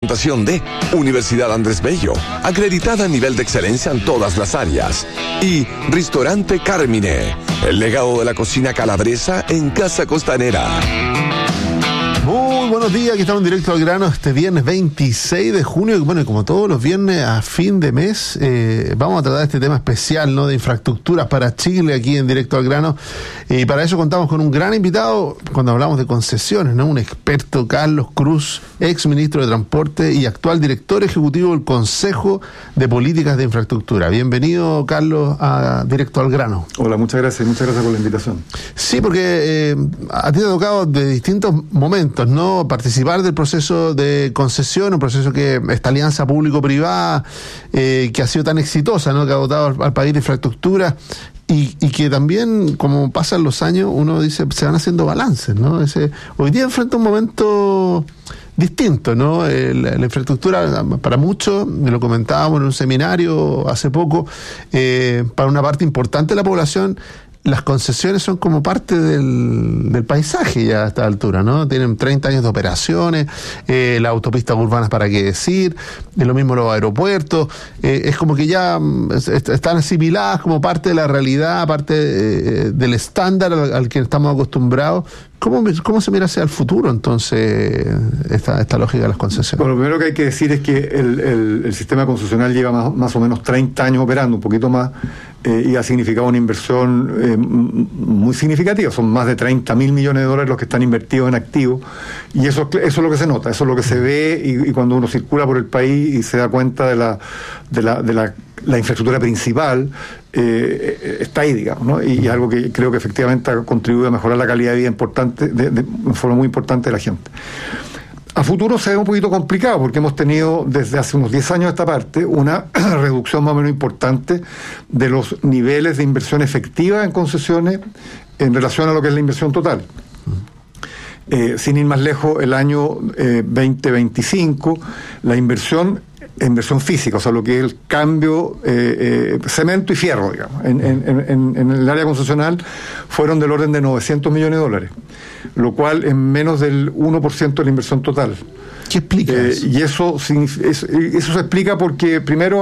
representación de Universidad Andrés Bello, acreditada a nivel de excelencia en todas las áreas. Y Ristorante Carmine, el legado de la cocina calabresa en Casa Costanera. Muy buenos días, aquí estamos en Directo al Grano este viernes 26 de junio. Y bueno, como todos los viernes a fin de mes, vamos a tratar este tema especial, ¿no?, de infraestructuras para Chile aquí en Directo al Grano. Y para eso contamos con un gran invitado cuando hablamos de concesiones, ¿no? Un experto, Carlos Cruz, ex ministro de Transporte y actual director ejecutivo del Consejo de Políticas de Infraestructura. Bienvenido, Carlos, a Directo al Grano. Hola, muchas gracias por la invitación. Sí, porque a ti te ha tocado de distintos momentos, ¿no?, participar del proceso de concesión, un proceso que esta alianza público-privada que ha sido tan exitosa, ¿no?, que ha dotado al país de infraestructura y que también, como pasan los años, uno dice, se van haciendo balances, ¿no? Hoy día enfrenta un momento distinto, ¿no? La infraestructura, para muchos, lo comentábamos en un seminario hace poco, para una parte importante de la población, las concesiones son como parte del paisaje ya a esta altura, ¿no? Tienen 30 años de operaciones, las autopistas urbanas, para qué decir, es lo mismo los aeropuertos, es como que ya están asimiladas como parte de la realidad, parte del estándar al que estamos acostumbrados. ¿Cómo se mira hacia el futuro, entonces, esta lógica de las concesiones? Bueno, lo primero que hay que decir es que el sistema concesional lleva más o menos 30 años operando, un poquito más, y ha significado una inversión muy significativa. Son más de 30.000 millones de dólares los que están invertidos en activos, y eso es lo que se nota, eso es lo que se ve, y cuando uno circula por el país y se da cuenta de la infraestructura principal, está ahí, digamos, ¿no? Y algo que creo que efectivamente ha contribuido a mejorar la calidad de vida importante, de forma muy importante de la gente. A futuro se ve un poquito complicado porque hemos tenido desde hace unos 10 años a esta parte una reducción más o menos importante de los niveles de inversión efectiva en concesiones en relación a lo que es la inversión total. Sin ir más lejos, el año 2025, la inversión física, o sea, lo que es el cambio cemento y fierro, digamos, en el área concesional, fueron del orden de 900 millones de dólares, lo cual es menos del 1% de la inversión total. ¿Qué explica eso? Y eso se explica porque primero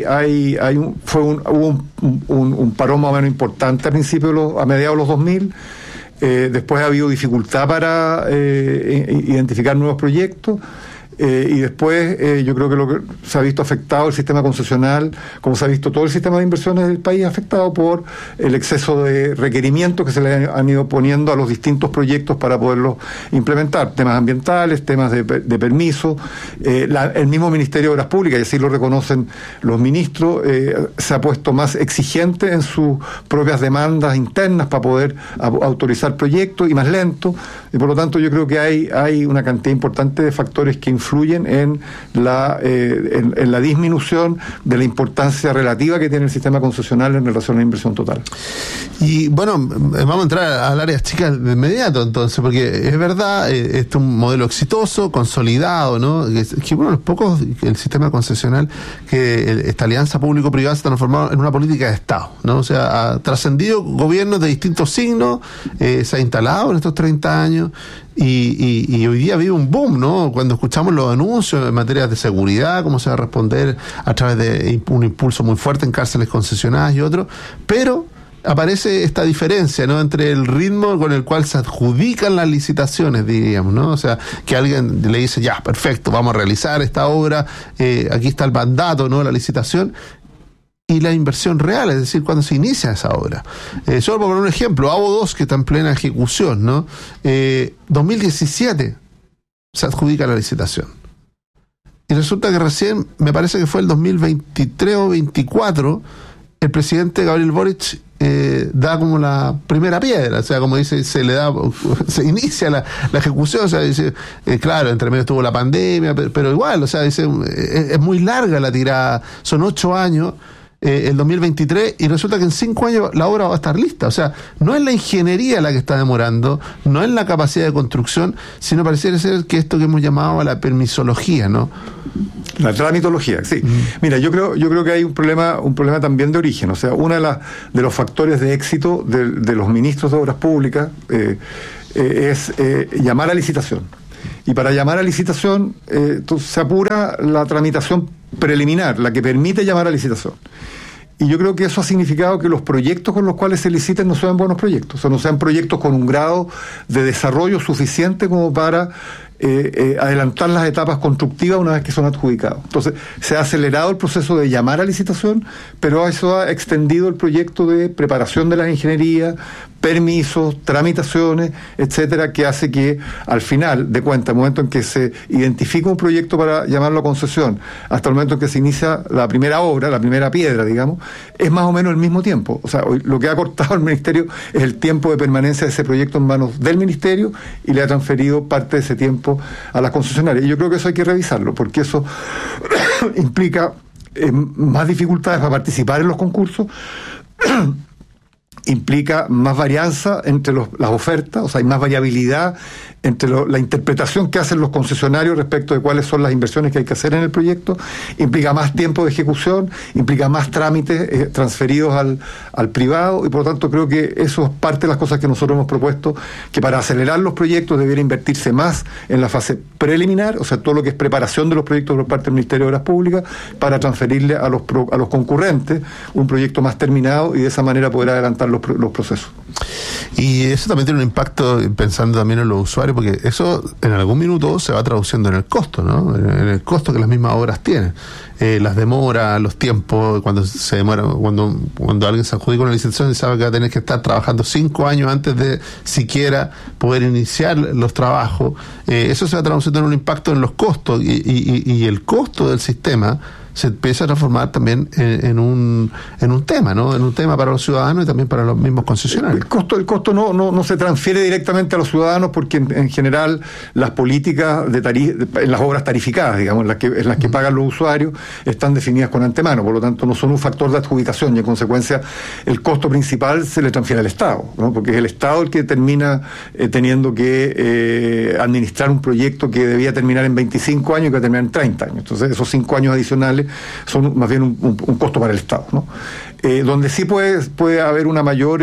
hubo un parón más o menos importante a mediados de los 2000. Después ha habido dificultad para identificar nuevos proyectos. Y después yo creo que lo que se ha visto afectado el sistema concesional, como se ha visto todo el sistema de inversiones del país, afectado por el exceso de requerimientos que se le han ido poniendo a los distintos proyectos para poderlos implementar, temas ambientales, temas de permiso. El mismo Ministerio de Obras Públicas, y así lo reconocen los ministros, se ha puesto más exigente en sus propias demandas internas para poder autorizar proyectos, y más lento, y por lo tanto yo creo que hay una cantidad importante de factores que influyen en la disminución de la importancia relativa que tiene el sistema concesional en relación a la inversión total. Y bueno, vamos a entrar al área chica de inmediato, entonces, porque es verdad, este es un modelo exitoso, consolidado, ¿no? Que uno de los pocos, el sistema concesional, que esta alianza público-privada se ha transformado en una política de Estado, ¿no? O sea, ha trascendido gobiernos de distintos signos, se ha instalado en estos 30 años, y hoy día vive un boom, ¿no? Cuando escuchamos los anuncios en materia de seguridad, cómo se va a responder a través de un impulso muy fuerte en cárceles concesionadas y otros, pero aparece esta diferencia, ¿no?, entre el ritmo con el cual se adjudican las licitaciones, diríamos, ¿no? O sea, que alguien le dice, ya, perfecto, vamos a realizar esta obra, aquí está el mandato, ¿no?, la licitación, y la inversión real, es decir, cuando se inicia esa obra. Solo por poner un ejemplo, AVO 2, que está en plena ejecución, ¿no? 2017 se adjudica la licitación. Y resulta que recién, me parece que fue el 2023 o 2024, el presidente Gabriel Boric da como la primera piedra, o sea, como dice, se inicia la ejecución, o sea, dice, claro, entre medio estuvo la pandemia, pero igual, o sea, dice, es muy larga la tirada, son 8 años, el 2023, y resulta que en 5 años la obra va a estar lista. O sea, no es la ingeniería la que está demorando, no es la capacidad de construcción, sino pareciera ser que esto que hemos llamado la permisología, ¿no? La tramitología, sí. Mira, yo creo que hay un problema también de origen. O sea, uno de los factores de éxito de los ministros de Obras Públicas es llamar a licitación. Y para llamar a licitación, entonces se apura la tramitación preliminar, la que permite llamar a licitación. Y yo creo que eso ha significado que los proyectos con los cuales se liciten no sean buenos proyectos, o sea, no sean proyectos con un grado de desarrollo suficiente como para adelantar las etapas constructivas una vez que son adjudicados. Entonces, se ha acelerado el proceso de llamar a licitación, pero eso ha extendido el proyecto de preparación de la ingeniería, permisos, tramitaciones, etcétera, que hace que al final de cuentas, el momento en que se identifica un proyecto para llamarlo a concesión, hasta el momento en que se inicia la primera obra, la primera piedra, digamos, es más o menos el mismo tiempo. O sea, lo que ha cortado el Ministerio es el tiempo de permanencia de ese proyecto en manos del Ministerio y le ha transferido parte de ese tiempo a las concesionarias. Y yo creo que eso hay que revisarlo, porque eso implica más dificultades para participar en los concursos, implica más varianza entre las ofertas, o sea, hay más variabilidad entre la interpretación que hacen los concesionarios respecto de cuáles son las inversiones que hay que hacer en el proyecto, implica más tiempo de ejecución, implica más trámites transferidos al privado, y por lo tanto creo que eso es parte de las cosas que nosotros hemos propuesto, que para acelerar los proyectos debiera invertirse más en la fase preliminar, o sea, todo lo que es preparación de los proyectos por parte del Ministerio de Obras Públicas, para transferirle a los concurrentes un proyecto más terminado y de esa manera poder adelantar los procesos. Y eso también tiene un impacto, pensando también en los usuarios, porque eso en algún minuto se va traduciendo en el costo, ¿no? En el costo que las mismas obras tienen. Las demoras, los tiempos, cuando se demora, cuando alguien se adjudica una licitación y sabe que va a tener que estar trabajando 5 años antes de siquiera poder iniciar los trabajos, eso se va traduciendo en un impacto en los costos, y el costo del sistema se empieza a transformar también en un tema, ¿no? En un tema para los ciudadanos y también para los mismos concesionarios. El costo no se transfiere directamente a los ciudadanos, porque en general las políticas en las obras tarificadas, digamos, en las que pagan los usuarios, están definidas con antemano, por lo tanto no son un factor de adjudicación, y en consecuencia el costo principal se le transfiere al Estado, ¿no? Porque es el Estado el que termina teniendo que administrar un proyecto que debía terminar en 25 años y que va a terminar en 30 años. Entonces esos 5 años adicionales son más bien un costo para el Estado, ¿no? Donde sí puede haber un mayor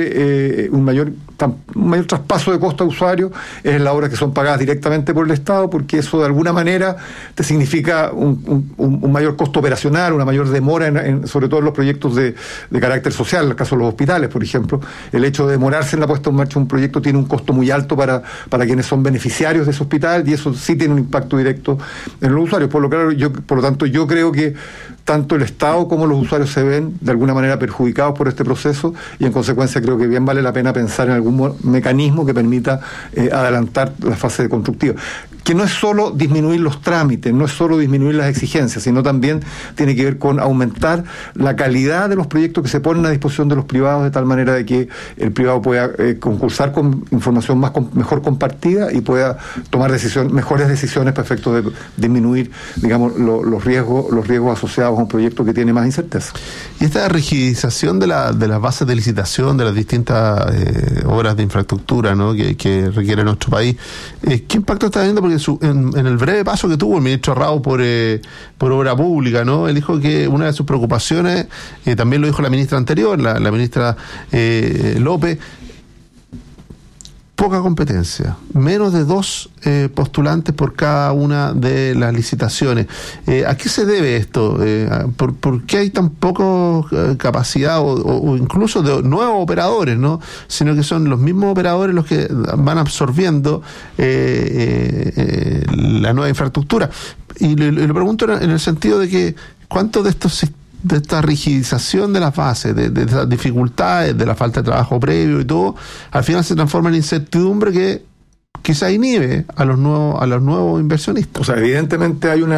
traspaso de costo a usuario es en las obras que son pagadas directamente por el Estado, porque eso de alguna manera te significa un mayor costo operacional, una mayor demora, sobre todo en los proyectos de carácter social, en el caso de los hospitales, por ejemplo. El hecho de demorarse en la puesta en marcha de un proyecto tiene un costo muy alto para quienes son beneficiarios de ese hospital, y eso sí tiene un impacto directo en los usuarios. Por lo tanto, yo creo que tanto el Estado como los usuarios se ven de alguna manera perjudicados por este proceso, y en consecuencia creo que bien vale la pena pensar en algún mecanismo que permita adelantar la fase constructiva, que no es solo disminuir los trámites, no es solo disminuir las exigencias, sino también tiene que ver con aumentar la calidad de los proyectos que se ponen a disposición de los privados, de tal manera de que el privado pueda concursar con información mejor compartida y pueda tomar mejores decisiones para efecto de disminuir, digamos, los riesgos asociados a un proyecto que tiene más incerteza. Y esta rigidización de las bases de licitación de las distintas obras de infraestructura, ¿no?, que requiere nuestro país, ¿qué impacto está teniendo? Porque en el breve paso que tuvo el ministro Rao por obra pública, ¿no?, él dijo que una de sus preocupaciones, también lo dijo la ministra anterior, la ministra López, poca competencia, menos de 2 postulantes por cada una de las licitaciones. ¿A qué se debe esto? ¿Por qué hay tan poca capacidad o incluso de nuevos operadores, ¿no? Sino que son los mismos operadores los que van absorbiendo la nueva infraestructura. Y le pregunto en el sentido de que ¿cuántos de esta rigidización de las bases, de las dificultades, de la falta de trabajo previo y todo, al final se transforma en incertidumbre que quizá inhibe a los nuevos inversionistas? O sea, evidentemente hay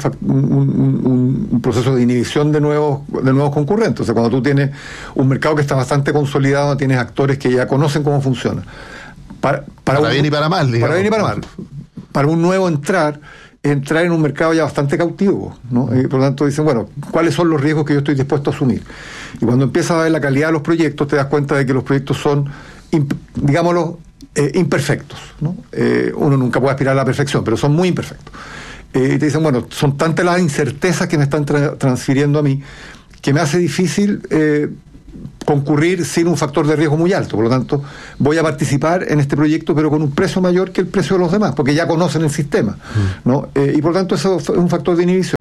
un proceso de inhibición de nuevos concurrentes. O sea, cuando tú tienes un mercado que está bastante consolidado, tienes actores que ya conocen cómo funciona. Para bien y para mal, digamos. Para bien y para mal. Para un nuevo entrar en un mercado ya bastante cautivo, ¿no? Y por lo tanto dicen, bueno, ¿cuáles son los riesgos que yo estoy dispuesto a asumir? Y cuando empiezas a ver la calidad de los proyectos, te das cuenta de que los proyectos son, digámoslo, imperfectos, ¿no? Uno nunca puede aspirar a la perfección, pero son muy imperfectos. Y te dicen, bueno, son tantas las incertezas que me están transfiriendo a mí, que me hace difícil concurrir sin un factor de riesgo muy alto. Por lo tanto, voy a participar en este proyecto, pero con un precio mayor que el precio de los demás, porque ya conocen el sistema, ¿no? Y por lo tanto, eso es un factor de inhibición.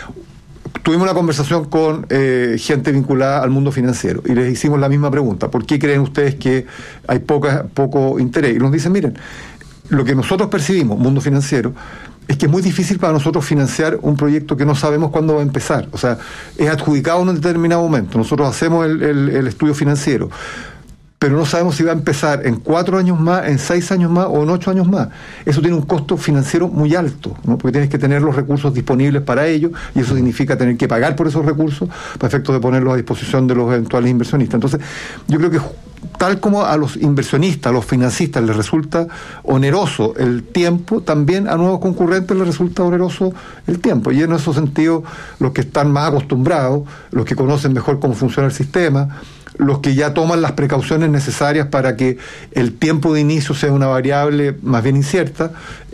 Tuvimos una conversación con gente vinculada al mundo financiero y les hicimos la misma pregunta: ¿por qué creen ustedes que hay poco interés? Y nos dicen, miren, lo que nosotros percibimos, mundo financiero, es que es muy difícil para nosotros financiar un proyecto que no sabemos cuándo va a empezar. O sea, es adjudicado en un determinado momento. Nosotros hacemos el estudio financiero, pero no sabemos si va a empezar en 4 años más, en 6 años más o en 8 años más. Eso tiene un costo financiero muy alto, ¿no? Porque tienes que tener los recursos disponibles para ello, y eso significa tener que pagar por esos recursos para efectos de ponerlos a disposición de los eventuales inversionistas. Entonces, yo creo que tal como a los inversionistas, a los financistas les resulta oneroso el tiempo, también a nuevos concurrentes les resulta oneroso el tiempo. Y en ese sentido, los que están más acostumbrados, los que conocen mejor cómo funciona el sistema, los que ya toman las precauciones necesarias para que el tiempo de inicio sea una variable más bien incierta,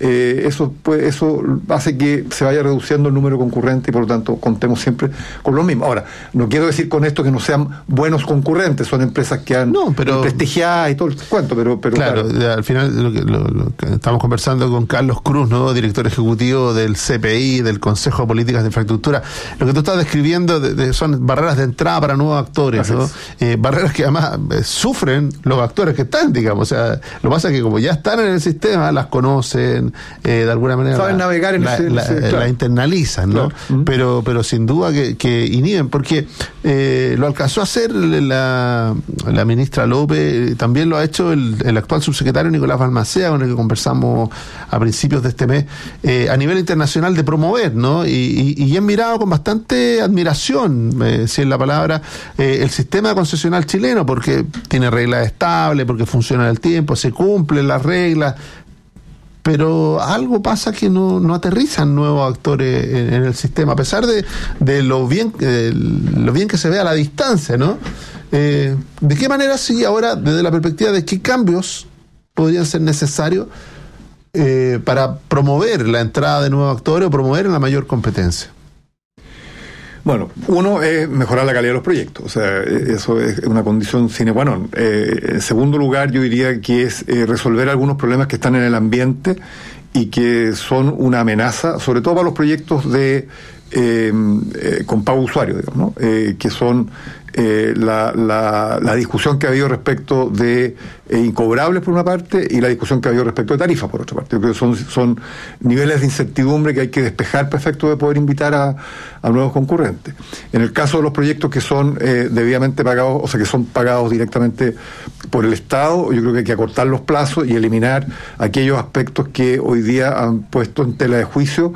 eso hace que se vaya reduciendo el número de concurrentes y por lo tanto contemos siempre con lo mismo. Ahora, no quiero decir con esto que no sean buenos concurrentes, son empresas que han prestigiadas y todo el cuento, pero claro. Al final lo que estamos conversando con Carlos Cruz, ¿no?, director ejecutivo del CPI, del Consejo de Políticas de Infraestructura. Lo que tú estás describiendo son barreras de entrada para nuevos actores, ¿no? Barreras que además sufren los actores que están, digamos. O sea, lo que pasa es que como ya están en el sistema, las conocen, de alguna manera saben navegar en la internalizan, ¿no? Claro. Pero sin duda que inhiben, porque lo alcanzó a hacer la ministra López, también lo ha hecho el actual subsecretario Nicolás Balmaceda, con el que conversamos a principios de este mes, a nivel internacional, de promover, ¿no? Y han mirado con bastante admiración, si es la palabra, el sistema concesional chileno, porque tiene reglas estables, porque funciona en el tiempo, se cumplen las reglas, pero algo pasa que no aterrizan nuevos actores en el sistema, a pesar de lo bien que se ve a la distancia, ¿no? ¿De qué manera, sí, ahora, desde la perspectiva de qué cambios podrían ser necesarios para promover la entrada de nuevos actores o promover la mayor competencia? Bueno, uno es mejorar la calidad de los proyectos, o sea, eso es una condición sine qua non. En segundo lugar, yo diría que es resolver algunos problemas que están en el ambiente y que son una amenaza, sobre todo para los proyectos con pago usuario, digamos, ¿no? Que son la discusión que ha habido respecto de incobrables por una parte y la discusión que ha habido respecto de tarifas por otra parte. Yo creo que son niveles de incertidumbre que hay que despejar para efecto de poder invitar a nuevos concurrentes. En el caso de los proyectos que son debidamente pagados, o sea, que son pagados directamente por el Estado, yo creo que hay que acortar los plazos y eliminar aquellos aspectos que hoy día han puesto en tela de juicio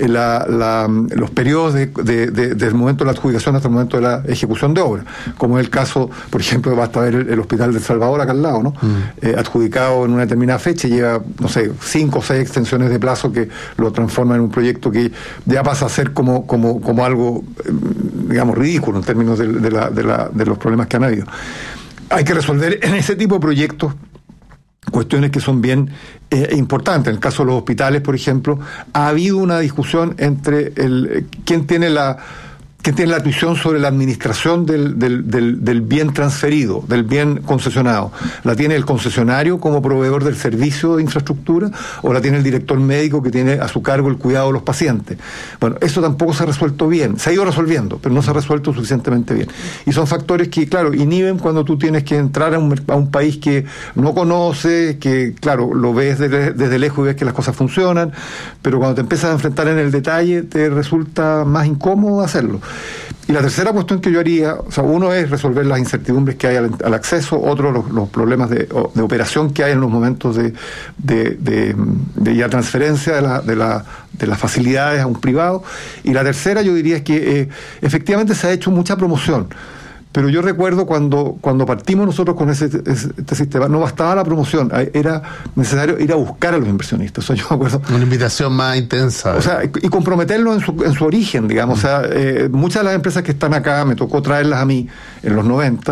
los periodos del momento de la adjudicación hasta el momento de la ejecución de obra, como es el caso, por ejemplo, basta ver el Hospital del Salvador acá al lado, ¿no? Adjudicado en una determinada fecha, lleva, no sé, 5 o 6 extensiones de plazo que lo transforman en un proyecto que ya pasa a ser como algo, digamos, ridículo en términos de los problemas que han habido. Hay que resolver en ese tipo de proyectos cuestiones que son bien importantes. En el caso de los hospitales, por ejemplo, ha habido una discusión entre quién tiene la tuición sobre la administración del bien transferido, del bien concesionado. ¿La tiene el concesionario como proveedor del servicio de infraestructura o la tiene el director médico que tiene a su cargo el cuidado de los pacientes? Bueno, eso tampoco se ha resuelto bien. Se ha ido resolviendo, pero no se ha resuelto suficientemente bien. Y son factores que, claro, inhiben cuando tú tienes que entrar a un país que no conoces, que, claro, lo ves desde lejos y ves que las cosas funcionan, pero cuando te empiezas a enfrentar en el detalle te resulta más incómodo hacerlo. Y la tercera cuestión que yo haría, o sea, uno es resolver las incertidumbres que hay al acceso, otro los problemas de operación que hay en los momentos de ya transferencia de las facilidades a un privado, y la tercera yo diría es que efectivamente se ha hecho mucha promoción. Pero yo recuerdo cuando partimos nosotros con este sistema, no bastaba la promoción, era necesario ir a buscar a los inversionistas. O sea, yo me acuerdo, una invitación más intensa. O sea, y comprometerlos en su origen, digamos. O sea, muchas de las empresas que están acá, me tocó traerlas a mí en los 90,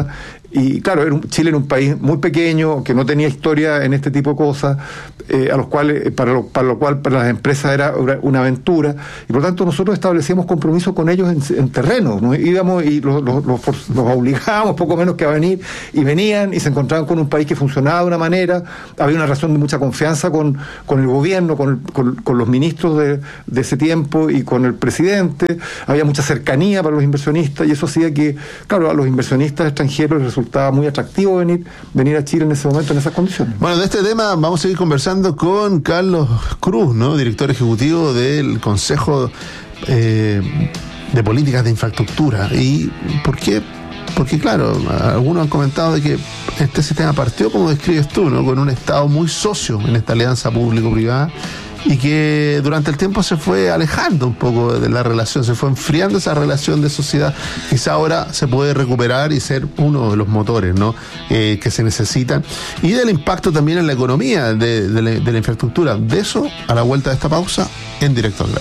Y claro, Chile era un país muy pequeño, que no tenía historia en este tipo de cosas, a los cuales, para lo cual para las empresas era una aventura, y por lo tanto nosotros establecíamos compromisos con ellos en terreno, ¿no? Íbamos y los obligábamos poco menos que a venir, y venían y se encontraban con un país que funcionaba de una manera, había una relación de mucha confianza con el gobierno, con los ministros de ese tiempo y con el presidente, había mucha cercanía para los inversionistas, y eso hacía que, claro, a los inversionistas extranjeros les resultaba muy atractivo venir a Chile en ese momento, en esas condiciones. Bueno, de este tema vamos a seguir conversando con Carlos Cruz, ¿no? Director ejecutivo del Consejo de Políticas de Infraestructura. ¿Y por qué? Porque, claro, algunos han comentado de que este sistema partió, como describes tú, ¿no? Con un Estado muy socio en esta alianza público-privada, y que durante el tiempo se fue alejando un poco de la relación, se fue enfriando esa relación de sociedad. Quizá ahora se puede recuperar y ser uno de los motores, ¿no? Que se necesitan, y del impacto también en la economía de la infraestructura. De eso, a la vuelta de esta pausa, en Directo al Grano.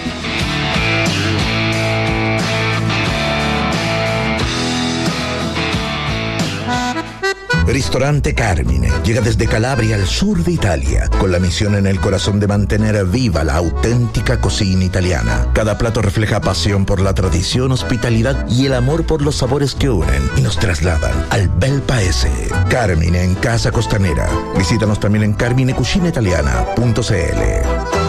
Ristorante Carmine llega desde Calabria al sur de Italia, con la misión en el corazón de mantener viva la auténtica cocina italiana. Cada plato refleja pasión por la tradición, hospitalidad y el amor por los sabores que unen y nos trasladan al bel paese. Carmine en Casa Costanera. Visítanos también en carminecucinaitaliana.cl.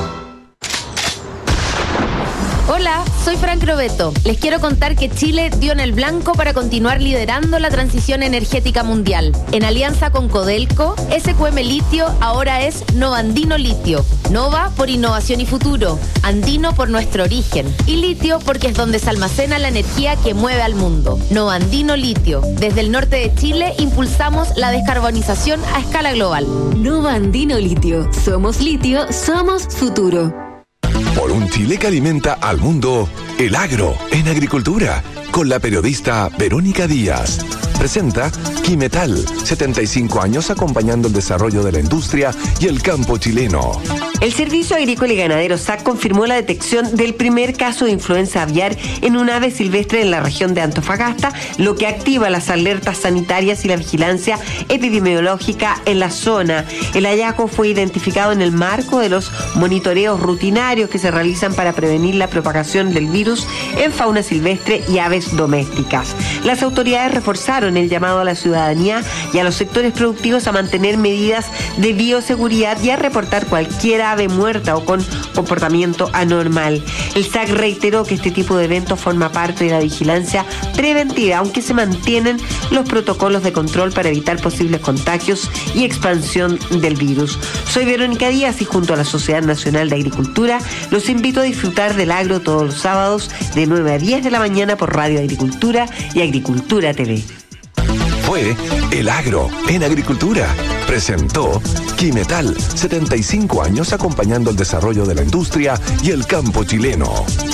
Hola, soy Frank Robeto. Les quiero contar que Chile dio en el blanco para continuar liderando la transición energética mundial. En alianza con Codelco, SQM Litio ahora es Nova Andino Litio. Nova por innovación y futuro, Andino por nuestro origen y Litio porque es donde se almacena la energía que mueve al mundo. Nova Andino Litio. Desde el norte de Chile impulsamos la descarbonización a escala global. Nova Andino Litio. Somos litio, somos futuro. Por un Chile que alimenta al mundo, el agro en agricultura, con la periodista Verónica Díaz. Presenta Quimetal, 75 años acompañando el desarrollo de la industria y el campo chileno. El Servicio Agrícola y Ganadero SAC confirmó la detección del primer caso de influenza aviar en un ave silvestre en la región de Antofagasta, lo que activa las alertas sanitarias y la vigilancia epidemiológica en la zona. El hallazgo fue identificado en el marco de los monitoreos rutinarios que se realizan para prevenir la propagación del virus en fauna silvestre y aves domésticas. Las autoridades reforzaron el llamado a la ciudadanía y a los sectores productivos a mantener medidas de bioseguridad y a reportar cualquier ave muerta o con comportamiento anormal. El SAC reiteró que este tipo de eventos forma parte de la vigilancia preventiva, aunque se mantienen los protocolos de control para evitar posibles contagios y expansión del virus. Soy Verónica Díaz y junto a la Sociedad Nacional de Agricultura los invito a disfrutar del agro todos los sábados de 9 a 10 de la mañana por Radio Agricultura y Agricultura TV. Fue El Agro en Agricultura. Presentó Quimetal, 75 años acompañando el desarrollo de la industria y el campo chileno.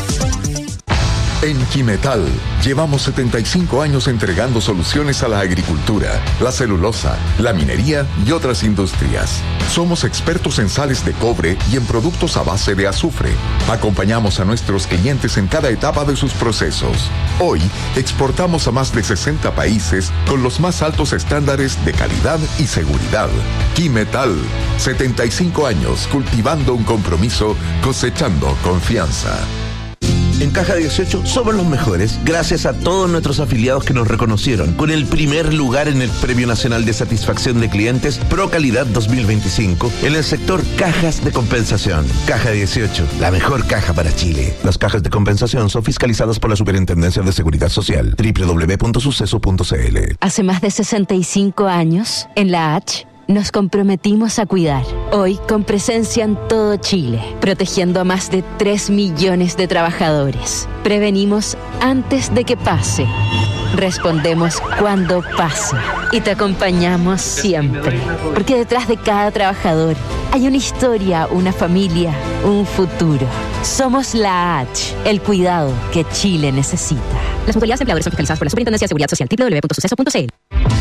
En Quimetal llevamos 75 años entregando soluciones a la agricultura, la celulosa, la minería y otras industrias. Somos expertos en sales de cobre y en productos a base de azufre. Acompañamos a nuestros clientes en cada etapa de sus procesos. Hoy exportamos a más de 60 países con los más altos estándares de calidad y seguridad. Quimetal, 75 años cultivando un compromiso, cosechando confianza. En Caja 18 somos los mejores, gracias a todos nuestros afiliados que nos reconocieron con el primer lugar en el Premio Nacional de Satisfacción de Clientes Pro Calidad 2025 en el sector cajas de compensación. Caja 18, la mejor caja para Chile. Las cajas de compensación son fiscalizadas por la Superintendencia de Seguridad Social. www.suceso.cl. Hace más de 65 años, en la H, nos comprometimos a cuidar. Hoy, con presencia en todo Chile, protegiendo a más de 3 millones de trabajadores. Prevenimos antes de que pase. Respondemos cuando pasa. Y te acompañamos siempre. Porque detrás de cada trabajador hay una historia, una familia, un futuro. Somos la H, el cuidado que Chile necesita. Las autoridades empleadoras son fiscalizadas por la Superintendencia de Seguridad Social. www.suceso.cl.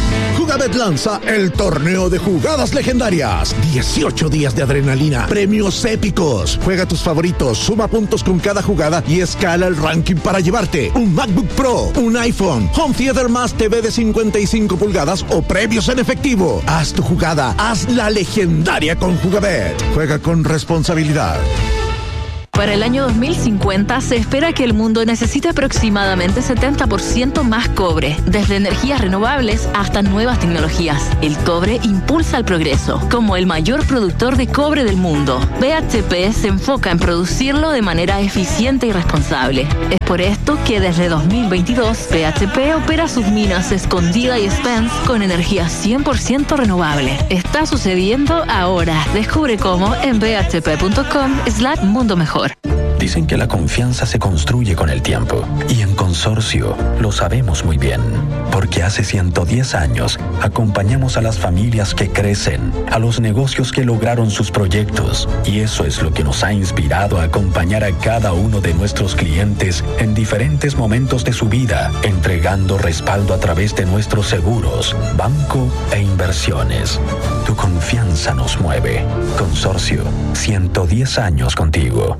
Jugabet lanza el torneo de jugadas legendarias. 18 días de adrenalina, premios épicos. Juega tus favoritos, suma puntos con cada jugada y escala el ranking para llevarte un MacBook Pro, un iPhone, Home Theater más TV de 55 pulgadas o premios en efectivo. Haz tu jugada, haz la legendaria con Jugabet. Juega con responsabilidad. Para el año 2050 se espera que el mundo necesite aproximadamente 70% más cobre, desde energías renovables hasta nuevas tecnologías. El cobre impulsa el progreso. Como el mayor productor de cobre del mundo, BHP se enfoca en producirlo de manera eficiente y responsable. Es por esto que desde 2022 BHP opera sus minas Escondida y Spence con energía 100% renovable. Está sucediendo ahora. Descubre cómo en bhp.com/mundo mejor. Dicen que la confianza se construye con el tiempo y en Consorcio lo sabemos muy bien, porque hace 110 años acompañamos a las familias que crecen, a los negocios que lograron sus proyectos, y eso es lo que nos ha inspirado a acompañar a cada uno de nuestros clientes en diferentes momentos de su vida, entregando respaldo a través de nuestros seguros, banco e inversiones. Tu confianza nos mueve. Consorcio, 110 años contigo.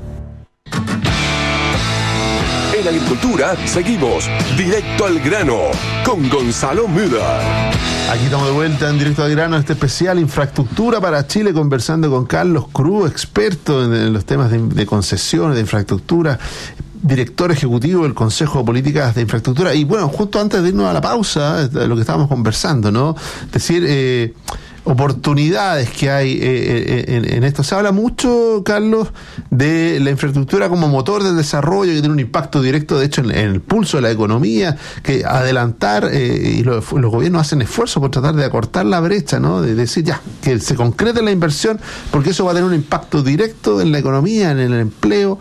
En Agricultura seguimos directo al grano con Gonzalo Müller. Aquí estamos de vuelta en Directo al Grano, este especial Infraestructura para Chile, conversando con Carlos Cruz, experto en los temas de concesiones, de infraestructura, director ejecutivo del Consejo de Políticas de Infraestructura. Y bueno, justo antes de irnos a la pausa, lo que estábamos conversando, ¿no? Es decir, oportunidades que hay en esto. Se habla mucho, Carlos, de la infraestructura como motor del desarrollo, que tiene un impacto directo, de hecho, en el pulso de la economía, que adelantar, y los gobiernos hacen esfuerzos por tratar de acortar la brecha, ¿no? De decir, ya, que se concrete la inversión, porque eso va a tener un impacto directo en la economía, en el empleo.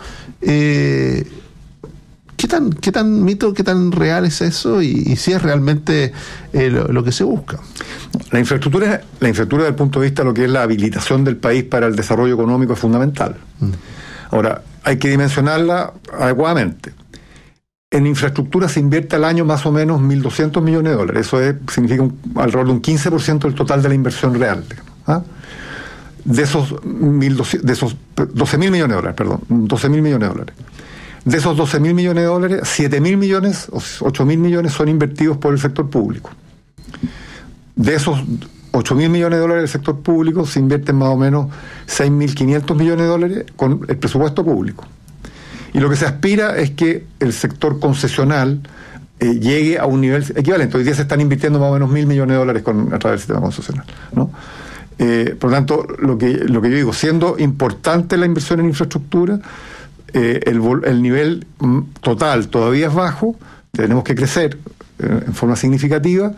¿Qué tan mito, qué tan real es eso y si es realmente lo que se busca? La infraestructura desde el punto de vista de lo que es la habilitación del país para el desarrollo económico es fundamental. Ahora, hay que dimensionarla adecuadamente. En infraestructura se invierte al año más o menos 1.200 millones de dólares. Eso significa alrededor de un 15% del total de la inversión real. ¿Ah? De esos 12.000 millones de dólares, perdón, 12.000 millones de dólares. De esos 12.000 millones de dólares, 7.000 millones o 8.000 millones son invertidos por el sector público. De esos 8.000 millones de dólares del sector público se invierten más o menos 6.500 millones de dólares con el presupuesto público. Y lo que se aspira es que el sector concesional llegue a un nivel equivalente. Hoy día se están invirtiendo más o menos 1.000 millones de dólares a través del sistema concesional, ¿no? Por lo tanto, lo que yo digo, siendo importante la inversión en infraestructura, el nivel total todavía es bajo, tenemos que crecer en forma significativa,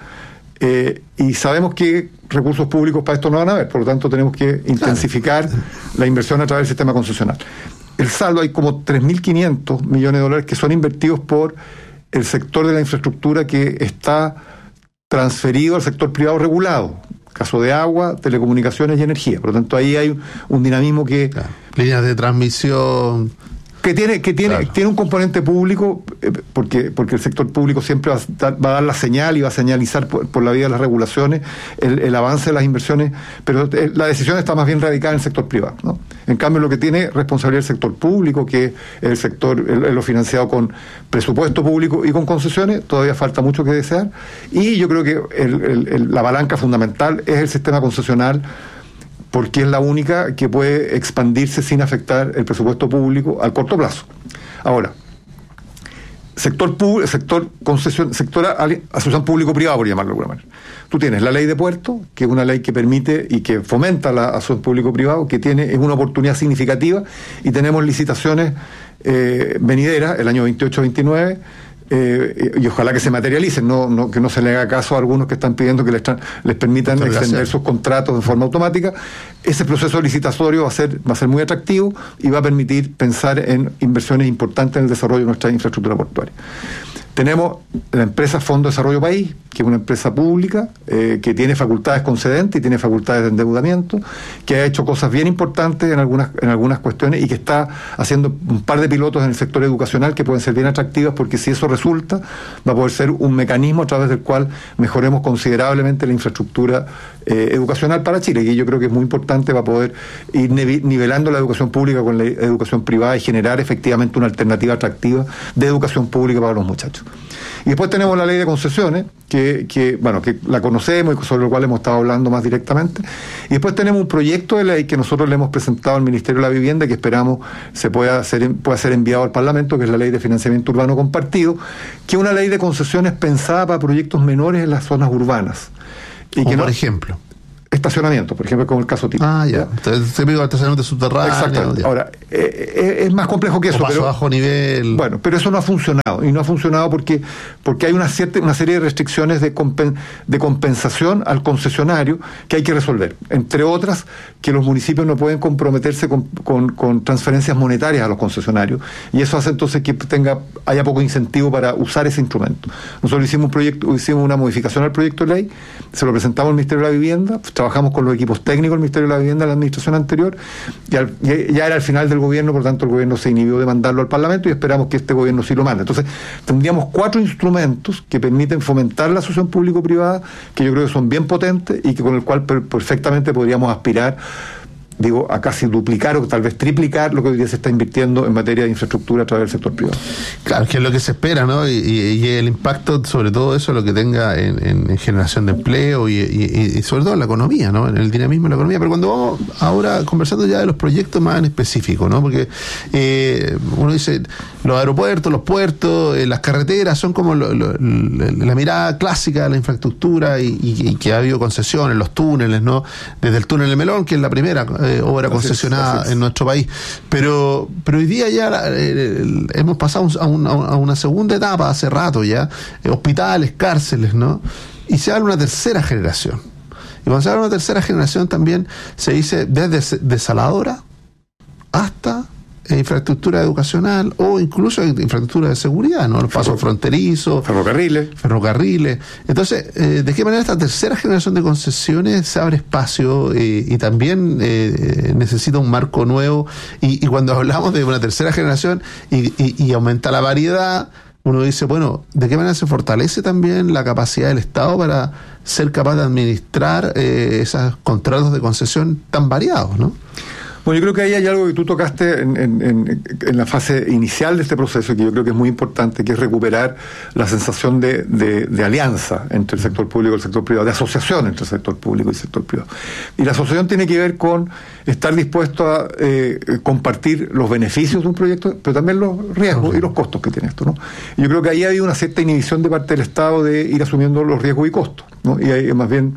y sabemos que recursos públicos para esto no van a haber, por lo tanto tenemos que intensificar la inversión a través del sistema concesional. El saldo, hay como 3.500 millones de dólares que son invertidos por el sector de la infraestructura que está transferido al sector privado regulado, caso de agua, telecomunicaciones y energía. Por lo tanto, ahí hay un dinamismo que... Líneas de transmisión... Que tiene un componente público, porque el sector público siempre va a dar la señal y va a señalizar por la vía de las regulaciones el avance de las inversiones, pero la decisión está más bien radicada en el sector privado, ¿no? En cambio, lo que tiene responsabilidad el sector público, que es el sector, lo financiado con presupuesto público y con concesiones, todavía falta mucho que desear, y yo creo que la palanca fundamental es el sistema concesional, porque es la única que puede expandirse sin afectar el presupuesto público al corto plazo. Ahora, asociación público-privada, por llamarlo de alguna manera. Tú tienes la ley de puertos, que es una ley que permite y que fomenta la asociación público-privado, que es una oportunidad significativa, y tenemos licitaciones venideras, el año 28-29, y ojalá que se materialicen, que no se le haga caso a algunos que están pidiendo que les permitan extender sus contratos de forma automática. Ese proceso licitatorio va a ser muy atractivo y va a permitir pensar en inversiones importantes en el desarrollo de nuestra infraestructura portuaria. Tenemos la empresa Fondo de Desarrollo País, que es una empresa pública que tiene facultades concedentes y tiene facultades de endeudamiento, que ha hecho cosas bien importantes en algunas cuestiones y que está haciendo un par de pilotos en el sector educacional que pueden ser bien atractivas, porque si eso resulta, va a poder ser un mecanismo a través del cual mejoremos considerablemente la infraestructura educacional para Chile, y yo creo que es muy importante para poder ir nivelando la educación pública con la educación privada y generar efectivamente una alternativa atractiva de educación pública para los muchachos. Y después tenemos la ley de concesiones, que la conocemos y sobre lo cual hemos estado hablando más directamente. Y después tenemos un proyecto de ley que nosotros le hemos presentado al Ministerio de la Vivienda, que esperamos pueda ser enviado al Parlamento, que es la ley de financiamiento urbano compartido, que es una ley de concesiones pensada para proyectos menores en las zonas urbanas. Y que por ejemplo, estacionamiento, por ejemplo, como el caso típico. Ya. Entonces, típico estacionamiento subterráneo. Exactamente. Ya. Ahora, es más complejo que eso. O paso bajo nivel. Bueno, pero eso no ha funcionado. Y no ha funcionado porque hay una serie de restricciones de compensación al concesionario que hay que resolver. Entre otras, que los municipios no pueden comprometerse con transferencias monetarias a los concesionarios. Y eso hace entonces que haya poco incentivo para usar ese instrumento. Nosotros hicimos una modificación al proyecto de ley, se lo presentamos al Ministerio de la Vivienda, trabajamos con los equipos técnicos del Ministerio de la Vivienda en la administración anterior, ya era el final del gobierno, por tanto el gobierno se inhibió de mandarlo al Parlamento y esperamos que este gobierno sí lo mande. Entonces tendríamos 4 instrumentos que permiten fomentar la asociación público-privada, que yo creo que son bien potentes y que con el cual perfectamente podríamos aspirar a casi duplicar o tal vez triplicar lo que hoy día se está invirtiendo en materia de infraestructura a través del sector privado. Claro, que es lo que se espera, ¿no? Y el impacto, sobre todo eso, lo que tenga en generación de empleo y sobre todo en la economía, ¿no? En el dinamismo de la economía. Pero cuando vamos ahora conversando ya de los proyectos más en específico, ¿no? Porque uno dice, los aeropuertos, los puertos, las carreteras son como la mirada clásica de la infraestructura y que ha habido concesiones, los túneles, ¿no? Desde el túnel de Melón, que es la primera obra concesionada en nuestro país, pero hoy día ya hemos pasado a una segunda etapa hace rato ya, hospitales, cárceles, ¿no? Y se habla de una tercera generación, y cuando se habla de una tercera generación también se dice desde desaladora hasta infraestructura educacional o incluso infraestructura de seguridad, ¿no? Los pasos fronterizos, ferrocarriles. Entonces, ¿de qué manera esta tercera generación de concesiones se abre espacio y también necesita un marco nuevo? Y cuando hablamos de una tercera generación y aumenta la variedad, uno dice, bueno, ¿de qué manera se fortalece también la capacidad del Estado para ser capaz de administrar esos contratos de concesión tan variados, ¿no? Bueno, yo creo que ahí hay algo que tú tocaste en la fase inicial de este proceso, que yo creo que es muy importante, que es recuperar la sensación de alianza entre el sector público y el sector privado, de asociación entre el sector público y el sector privado. Y la asociación tiene que ver con estar dispuesto a compartir los beneficios de un proyecto, pero también los riesgos y los costos que tiene esto, ¿no? Y yo creo que ahí hay una cierta inhibición de parte del Estado de ir asumiendo los riesgos y costos, ¿no? Y ahí más bien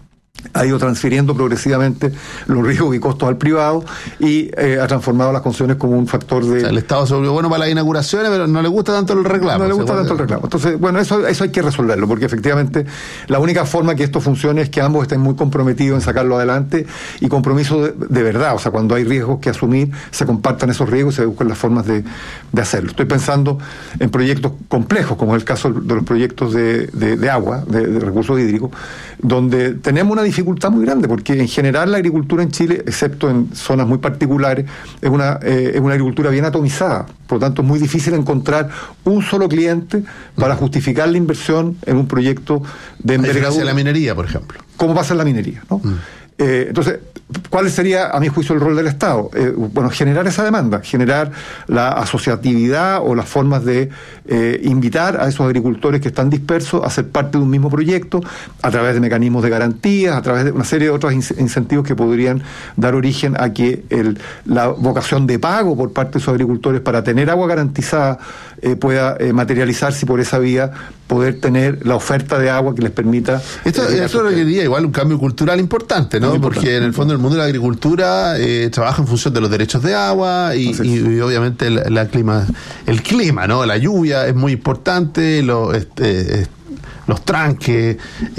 ha ido transfiriendo progresivamente los riesgos y costos al privado y ha transformado las concesiones como un factor de... O sea, el Estado se volvió bueno para las inauguraciones, pero no le gusta tanto el reclamo. No le gusta tanto el reclamo. Entonces, bueno, eso hay que resolverlo, porque efectivamente la única forma que esto funcione es que ambos estén muy comprometidos en sacarlo adelante y compromiso de verdad. O sea, cuando hay riesgos que asumir, se compartan esos riesgos y se buscan las formas de hacerlo. Estoy pensando en proyectos complejos, como es el caso de los proyectos de agua, de recursos hídricos, donde tenemos una dificultad muy grande, porque en general la agricultura en Chile, excepto en zonas muy particulares, es una agricultura bien atomizada. Por lo tanto, es muy difícil encontrar un solo cliente para justificar la inversión en un proyecto de envergadura. En la minería, por ejemplo. ¿Cómo pasa en la minería, ¿no? Entonces, ¿cuál sería, a mi juicio, el rol del Estado? Bueno, generar esa demanda, generar la asociatividad o las formas de invitar a esos agricultores que están dispersos a ser parte de un mismo proyecto a través de mecanismos de garantías, a través de una serie de otros incentivos que podrían dar origen a que la vocación de pago por parte de esos agricultores para tener agua garantizada pueda materializarse y por esa vía poder tener la oferta de agua que les permita... Esto requeriría igual un cambio cultural importante, ¿no? Porque en el fondo el mundo de la agricultura trabaja en función de los derechos de agua y obviamente el clima, ¿no? La lluvia es muy importante, los tranques,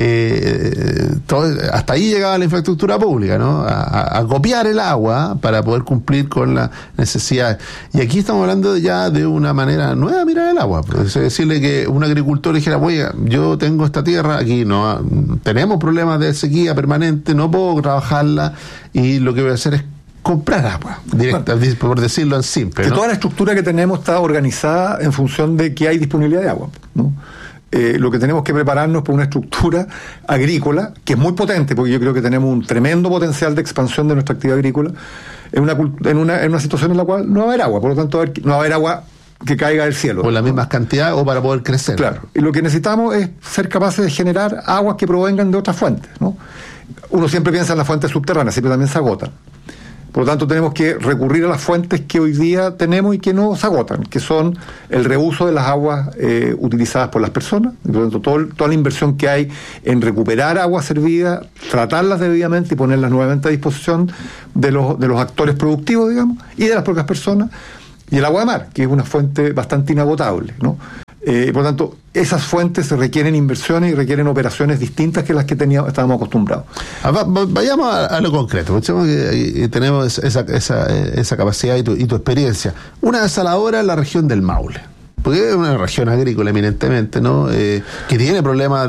hasta ahí llegaba la infraestructura pública, ¿no? A copiar el agua para poder cumplir con las necesidades. Y aquí estamos hablando ya de una manera nueva de mirar el agua. Es decirle que un agricultor dijera, oye, yo tengo esta tierra, aquí no tenemos problemas de sequía permanente, no puedo trabajarla, y lo que voy a hacer es comprar agua directa, por decirlo en simple, que ¿no? Toda la estructura que tenemos está organizada en función de que hay disponibilidad de agua, ¿no? Lo que tenemos que prepararnos por una estructura agrícola que es muy potente, porque yo creo que tenemos un tremendo potencial de expansión de nuestra actividad agrícola en una situación en la cual no va a haber agua, por lo tanto no va a haber agua que caiga del cielo. O la misma cantidad o para poder crecer. Claro, y lo que necesitamos es ser capaces de generar aguas que provengan de otras fuentes, ¿no? Uno siempre piensa en las fuentes subterráneas, siempre también se agotan. Por lo tanto, tenemos que recurrir a las fuentes que hoy día tenemos y que no se agotan, que son el reuso de las aguas utilizadas por las personas. Por lo tanto, toda la inversión que hay en recuperar aguas servidas, tratarlas debidamente y ponerlas nuevamente a disposición de los actores productivos, digamos, y de las propias personas. Y el agua de mar, que es una fuente bastante inagotable, ¿no? Por lo tanto, esas fuentes requieren inversiones y requieren operaciones distintas que las que estábamos acostumbrados. Vayamos a lo concreto, pensemos que tenemos esa capacidad y tu experiencia. Una desaladora en la región del Maule, porque es una región agrícola eminentemente, ¿no? Que tiene problemas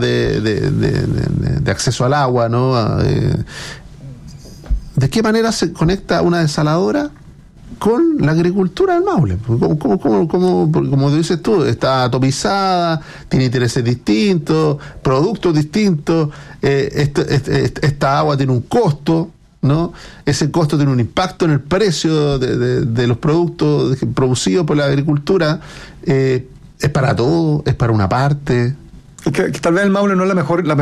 de acceso al agua, ¿no? ¿De qué manera se conecta una desaladora con la agricultura del Maule? Como dices tú, está atopizada, tiene intereses distintos, productos distintos, esta agua tiene un costo, ¿no? Ese costo tiene un impacto en el precio de los productos producidos por la agricultura. ¿Es para todo? ¿Es para una parte? Es que tal vez el Maule no es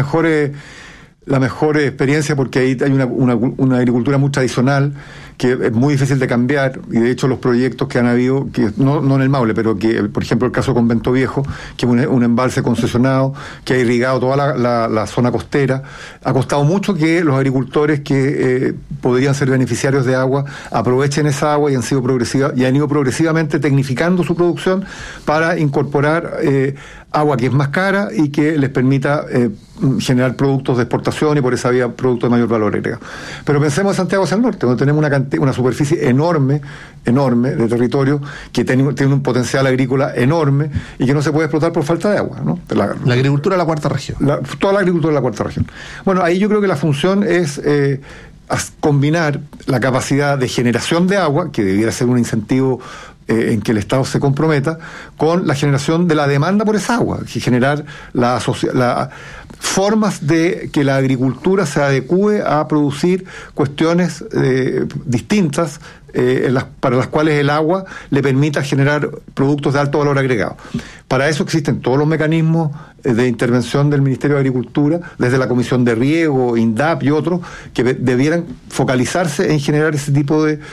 la mejor experiencia, porque ahí hay una agricultura muy tradicional que es muy difícil de cambiar, y de hecho los proyectos que han habido, que no en el Maule, pero que, por ejemplo, el caso de Convento Viejo, que es un embalse concesionado que ha irrigado toda la zona costera, ha costado mucho que los agricultores que podrían ser beneficiarios de agua aprovechen esa agua y han ido progresivamente tecnificando su producción para incorporar agua que es más cara y que les permita generar productos de exportación y por esa vía productos de mayor valor agregado. Pero pensemos en Santiago hacia el norte, donde tenemos una superficie enorme de territorio que tiene un potencial agrícola enorme y que no se puede explotar por falta de agua, ¿no? La agricultura de la cuarta región. Toda la agricultura de la cuarta región. Bueno, ahí yo creo que la función es combinar la capacidad de generación de agua, que debiera ser un incentivo en que el Estado se comprometa, con la generación de la demanda por esa agua, y generar formas de que la agricultura se adecue a producir cuestiones distintas para las cuales el agua le permita generar productos de alto valor agregado. Para eso existen todos los mecanismos de intervención del Ministerio de Agricultura, desde la Comisión de Riego, INDAP y otros, que debieran focalizarse en generar ese tipo de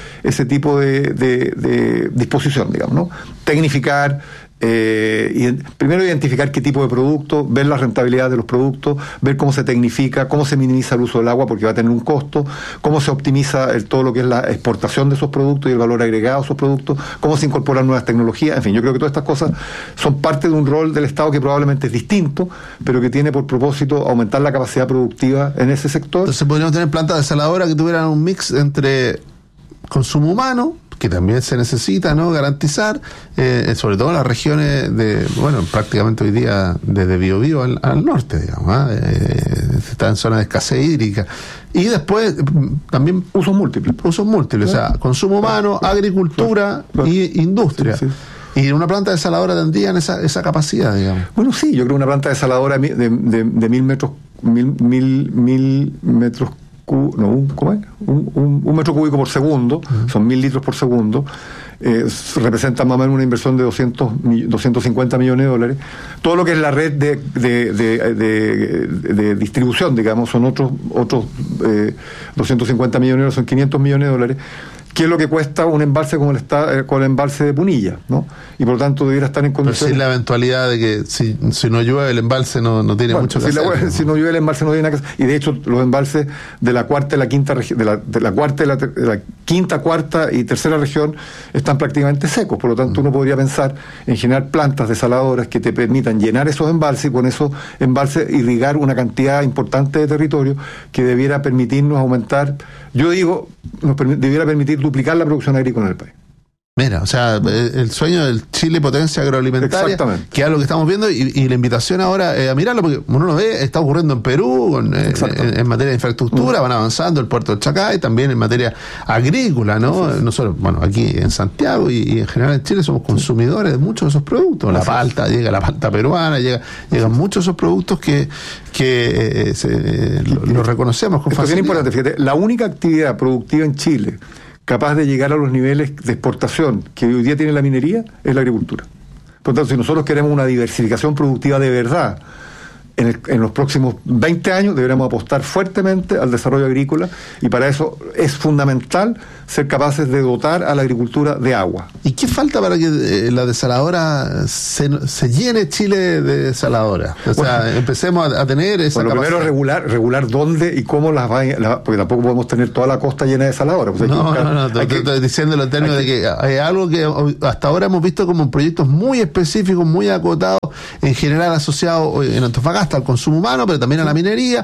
disposición, digamos, ¿no? Tecnificar, primero identificar qué tipo de producto, ver la rentabilidad de los productos, ver cómo se tecnifica, cómo se minimiza el uso del agua porque va a tener un costo, cómo se optimiza todo lo que es la exportación de esos productos y el valor agregado a esos productos, cómo se incorporan nuevas tecnologías. En fin, yo creo que todas estas cosas son parte de un rol del Estado que probablemente es distinto, pero que tiene por propósito aumentar la capacidad productiva en ese sector. Entonces podríamos tener plantas desaladoras que tuvieran un mix entre consumo humano, que también se necesita, ¿no?, garantizar, sobre todo en las regiones prácticamente hoy día desde Biobío al norte, digamos, está en zona de escasez hídrica. Y después también usos múltiples, o sea, consumo humano, agricultura y industria. Sí. Y una planta desaladora tendrían esa capacidad, digamos. Bueno, sí, yo creo que una planta desaladora de 1.000 metros, mil metros un metro cúbico por segundo, son 1.000 litros por segundo, representa más o menos una inversión de 250 millones de dólares. Todo lo que es la red de distribución, digamos, son otros 250 millones de dólares, son 500 millones de dólares, ¿Qué es lo que cuesta un embalse como el embalse de Punilla, ¿no? Y por lo tanto debiera estar en condiciones... Pero sin la eventualidad de que si no llueve el embalse no tiene mucho que hacer. Si no llueve el embalse no tiene nada que hacer. Y de hecho los embalses de la cuarta y la quinta región, de la quinta, cuarta y tercera región están prácticamente secos. Por lo tanto uno podría pensar en generar plantas desaladoras que te permitan llenar esos embalses y con esos embalses irrigar una cantidad importante de territorio que debiera permitirnos aumentar, yo digo, debiera permitir duplicar la producción agrícola en el país. Mira, o sea, el sueño del Chile potencia agroalimentaria, que es lo que estamos viendo, y la invitación ahora a mirarlo, porque uno lo ve, está ocurriendo en Perú, en materia de infraestructura, van avanzando el puerto del Chacay, también en materia agrícola, ¿no? Nosotros, bueno, aquí en Santiago y en general en Chile somos consumidores de muchos de esos productos. La palta, llega la palta peruana, llegan muchos de esos productos que lo reconocemos con facilidad. Esto es bien importante, fíjate, la única actividad productiva en Chile capaz de llegar a los niveles de exportación que hoy día tiene la minería es la agricultura. Por lo tanto, si nosotros queremos una diversificación productiva de verdad en los próximos 20 años, deberemos apostar fuertemente al desarrollo agrícola, y para eso es fundamental ser capaces de dotar a la agricultura de agua. ¿Y qué falta para que la desaladora se llene Chile de desaladoras? O sea, empecemos a tener esa capacidad. Lo primero es regular dónde y cómo las va, porque tampoco podemos tener toda la costa llena de desaladoras. Pues estoy diciéndolo en términos de que hay algo que hasta ahora hemos visto como proyectos muy específicos, muy acotados, en general asociados en Antofagasta al consumo humano, pero también a la minería,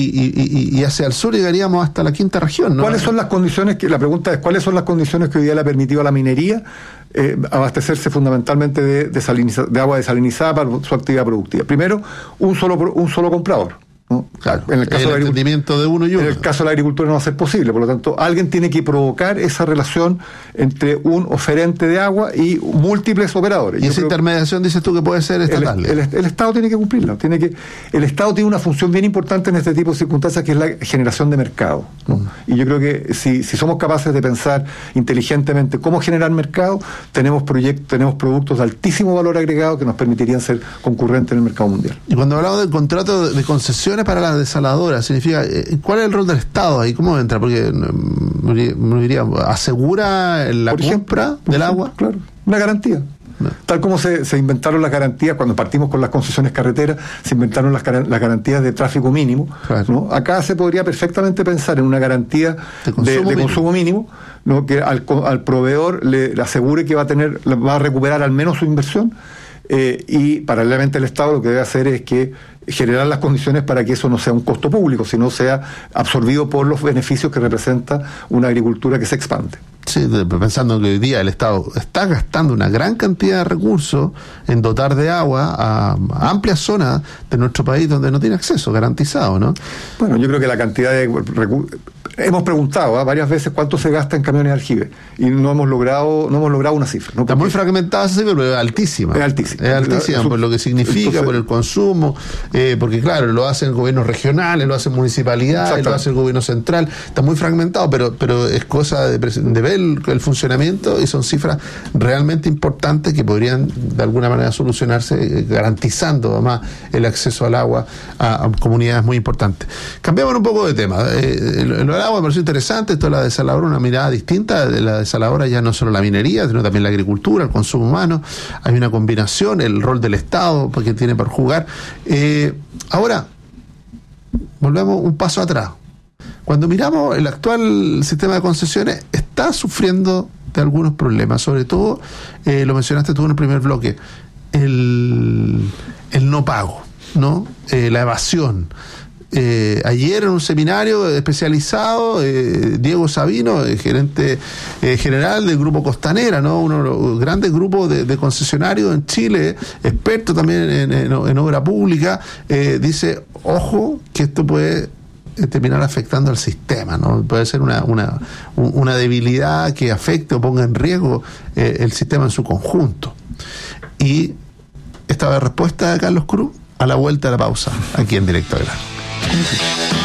y hacia el sur llegaríamos hasta la quinta región, ¿no? ¿Cuáles son las condiciones la pregunta es, ¿cuáles son las condiciones que hoy día le ha permitido a la minería abastecerse fundamentalmente de agua desalinizada para su actividad productiva? Primero, un solo comprador, ¿no? Claro, en el caso del entendimiento de uno y uno. En el caso de la agricultura no va a ser posible, por lo tanto, alguien tiene que provocar esa relación entre un oferente de agua y múltiples operadores. Y esa intermediación, dices tú, que puede ser estatal. El Estado tiene que cumplirla. El Estado tiene una función bien importante en este tipo de circunstancias, que es la generación de mercado, ¿no? Y yo creo que si somos capaces de pensar inteligentemente cómo generar mercado, tenemos productos de altísimo valor agregado que nos permitirían ser concurrentes en el mercado mundial. Y cuando hablamos del contrato de concesión para la desaladora, significa, ¿cuál es el rol del Estado ahí? ¿Cómo entra? Porque me diría, ¿asegura la compra del agua? Claro, una garantía. No. Tal como se inventaron las garantías cuando partimos con las concesiones carreteras, se inventaron las garantías de tráfico mínimo, claro, ¿no? Acá se podría perfectamente pensar en una garantía de consumo mínimo, ¿no? Que al proveedor le asegure que va a recuperar al menos su inversión, y paralelamente el Estado lo que debe hacer es que generar las condiciones para que eso no sea un costo público, sino sea absorbido por los beneficios que representa una agricultura que se expande. Sí, pensando que hoy día el Estado está gastando una gran cantidad de recursos en dotar de agua a amplias zonas de nuestro país donde no tiene acceso garantizado, ¿no? Bueno, yo creo que la cantidad de recursos... Hemos preguntado varias veces cuánto se gasta en camiones de aljibe y no hemos logrado una cifra, ¿no? Está muy fragmentada esa cifra, pero es altísima. Es altísima. Es altísima por lo que significa, por el consumo, porque claro, lo hacen gobiernos regionales, lo hacen municipalidades, lo hace el gobierno central. Está muy fragmentado, pero es cosa de ver el funcionamiento, y son cifras realmente importantes que podrían de alguna manera solucionarse, garantizando además el acceso al agua a comunidades muy importantes. Cambiamos un poco de tema. Lo me pareció interesante esto de la desaladora, una mirada distinta de la desaladora, ya no solo la minería, sino también la agricultura, el consumo humano. Hay una combinación, el rol del Estado que tiene para jugar. Ahora, volvemos un paso atrás. Cuando miramos el actual sistema de concesiones, está sufriendo de algunos problemas, sobre todo, lo mencionaste tú en el primer bloque, el no pago, ¿no? La evasión. Ayer en un seminario especializado, Diego Sabino, gerente general del Grupo Costanera, ¿no? Uno de los grandes grupos de concesionarios en Chile, experto también en obra pública, dice, ojo, que esto puede terminar afectando al sistema, ¿no? Puede ser una debilidad que afecte o ponga en riesgo el sistema en su conjunto. Y esta es la respuesta de Carlos Cruz a la vuelta de la pausa, aquí en Directo a Grano.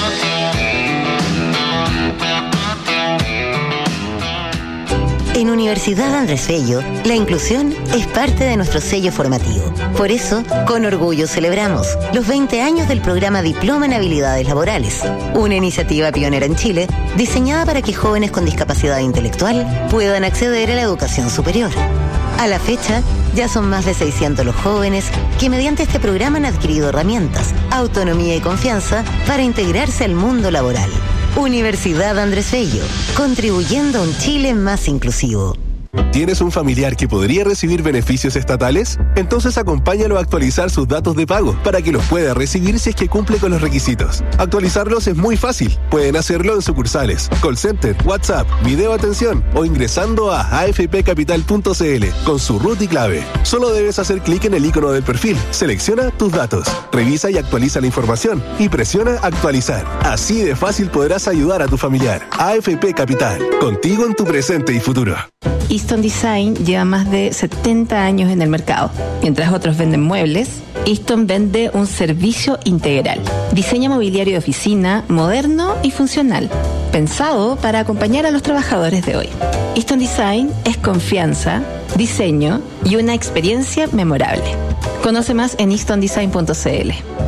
En Universidad Andrés Bello, la inclusión es parte de nuestro sello formativo. Por eso, con orgullo celebramos los 20 años del programa Diploma en Habilidades Laborales, una iniciativa pionera en Chile diseñada para que jóvenes con discapacidad intelectual puedan acceder a la educación superior. A la fecha, ya son más de 600 los jóvenes que mediante este programa han adquirido herramientas, autonomía y confianza para integrarse al mundo laboral. Universidad Andrés Bello, contribuyendo a un Chile más inclusivo. ¿Tienes un familiar que podría recibir beneficios estatales? Entonces acompáñalo a actualizar sus datos de pago para que los pueda recibir si es que cumple con los requisitos. Actualizarlos es muy fácil. Pueden hacerlo en sucursales, call center, WhatsApp, video atención o ingresando a afpcapital.cl con su root y clave. Solo debes hacer clic en el icono del perfil, selecciona tus datos, revisa y actualiza la información y presiona actualizar. Así de fácil podrás ayudar a tu familiar. AFP Capital, contigo en tu presente y futuro. Easton Design lleva más de 70 años en el mercado. Mientras otros venden muebles, Easton vende un servicio integral. Diseño mobiliario de oficina, moderno y funcional, pensado para acompañar a los trabajadores de hoy. Easton Design es confianza, diseño y una experiencia memorable. Conoce más en eastondesign.cl.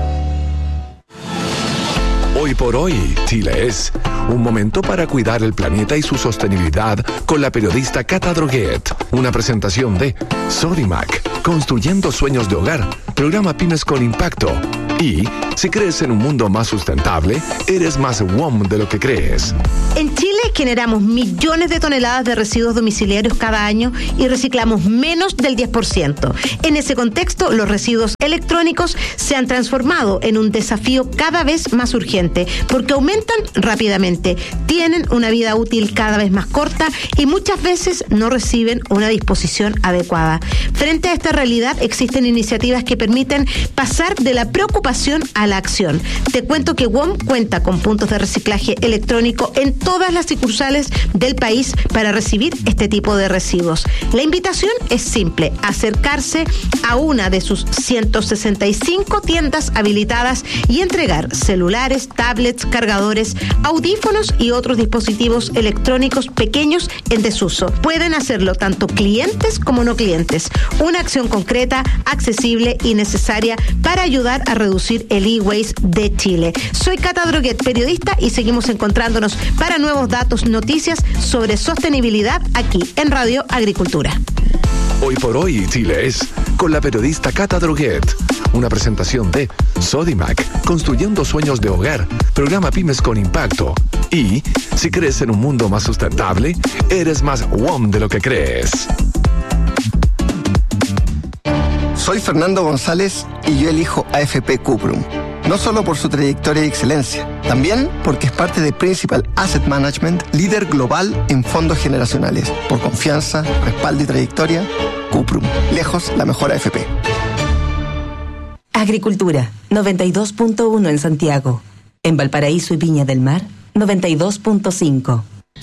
Hoy por hoy, Chile es un momento para cuidar el planeta y su sostenibilidad con la periodista Cata Droguet. Una presentación de Sodimac, construyendo sueños de hogar, programa Pymes con Impacto. Y si crees en un mundo más sustentable, eres más WOM de lo que crees. En Chile generamos millones de toneladas de residuos domiciliarios cada año y reciclamos menos del 10%. En ese contexto, los residuos electrónicos se han transformado en un desafío cada vez más urgente porque aumentan rápidamente, tienen una vida útil cada vez más corta y muchas veces no reciben una disposición adecuada. Frente a esta realidad, existen iniciativas que permiten pasar de la preocupación a la acción. Te cuento que WOM cuenta con puntos de reciclaje electrónico en todas las sucursales del país para recibir este tipo de residuos. La invitación es simple: acercarse a una de sus 165 tiendas habilitadas y entregar celulares, tablets, cargadores, audífonos y otros dispositivos electrónicos pequeños en desuso. Pueden hacerlo tanto clientes como no clientes. Una acción concreta, accesible y necesaria para ayudar a reducir el e-waste de Chile. Soy Cata Droguet, periodista, y seguimos encontrándonos para nuevos datos, noticias sobre sostenibilidad aquí en Radio Agricultura. Hoy por hoy, Chile es con la periodista Cata Droguet. Una presentación de Sodimac, construyendo sueños de hogar, programa Pymes con Impacto. Y si crees en un mundo más sustentable, eres más WOM de lo que crees. Soy Fernando González y yo elijo AFP Cuprum. No solo por su trayectoria y excelencia, también porque es parte de Principal Asset Management, líder global en fondos generacionales. Por confianza, respaldo y trayectoria, Cuprum. Lejos la mejor AFP. Agricultura, 92.1 en Santiago. En Valparaíso y Viña del Mar, 92.5.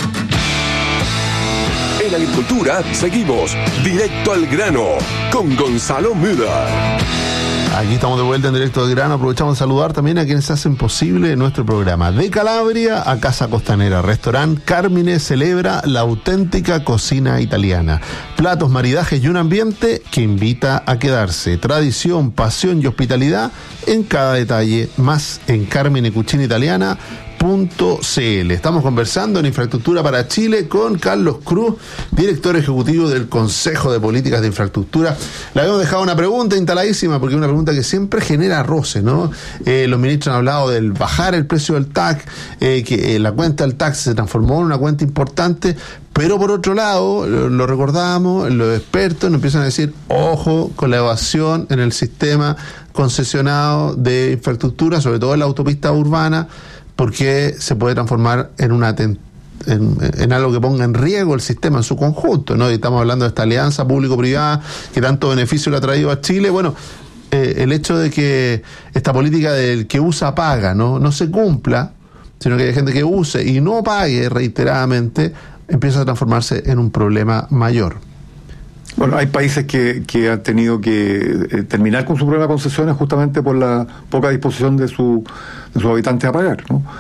En Agricultura seguimos directo al grano con Gonzalo Müller. Aquí estamos de vuelta en Directo al Grano. Aprovechamos de saludar también a quienes hacen posible nuestro programa. De Calabria a Casa Costanera, Restaurant Carmine celebra la auténtica cocina italiana. Platos, maridajes y un ambiente que invita a quedarse. Tradición, pasión y hospitalidad en cada detalle. Más en Carmine Cucina Italiana. Estamos conversando en Infraestructura para Chile con Carlos Cruz, director ejecutivo del Consejo de Políticas de Infraestructura. Le habíamos dejado una pregunta instaladísima, porque es una pregunta que siempre genera roce, ¿no? Los ministros han hablado del bajar el precio del TAC, que la cuenta del TAC se transformó en una cuenta importante, pero por otro lado, lo recordamos, los expertos nos empiezan a decir, ojo con la evasión en el sistema concesionado de infraestructura, sobre todo en la autopista urbana, porque se puede transformar en algo que ponga en riesgo el sistema en su conjunto, ¿no? Y estamos hablando de esta alianza público-privada que tanto beneficio le ha traído a Chile. Bueno, el hecho de que esta política del que usa paga no se cumpla, sino que hay gente que use y no pague reiteradamente, empieza a transformarse en un problema mayor. Bueno, hay países que han tenido que terminar con su problema de concesiones justamente por la poca disposición de sus habitantes a pagar, ¿no?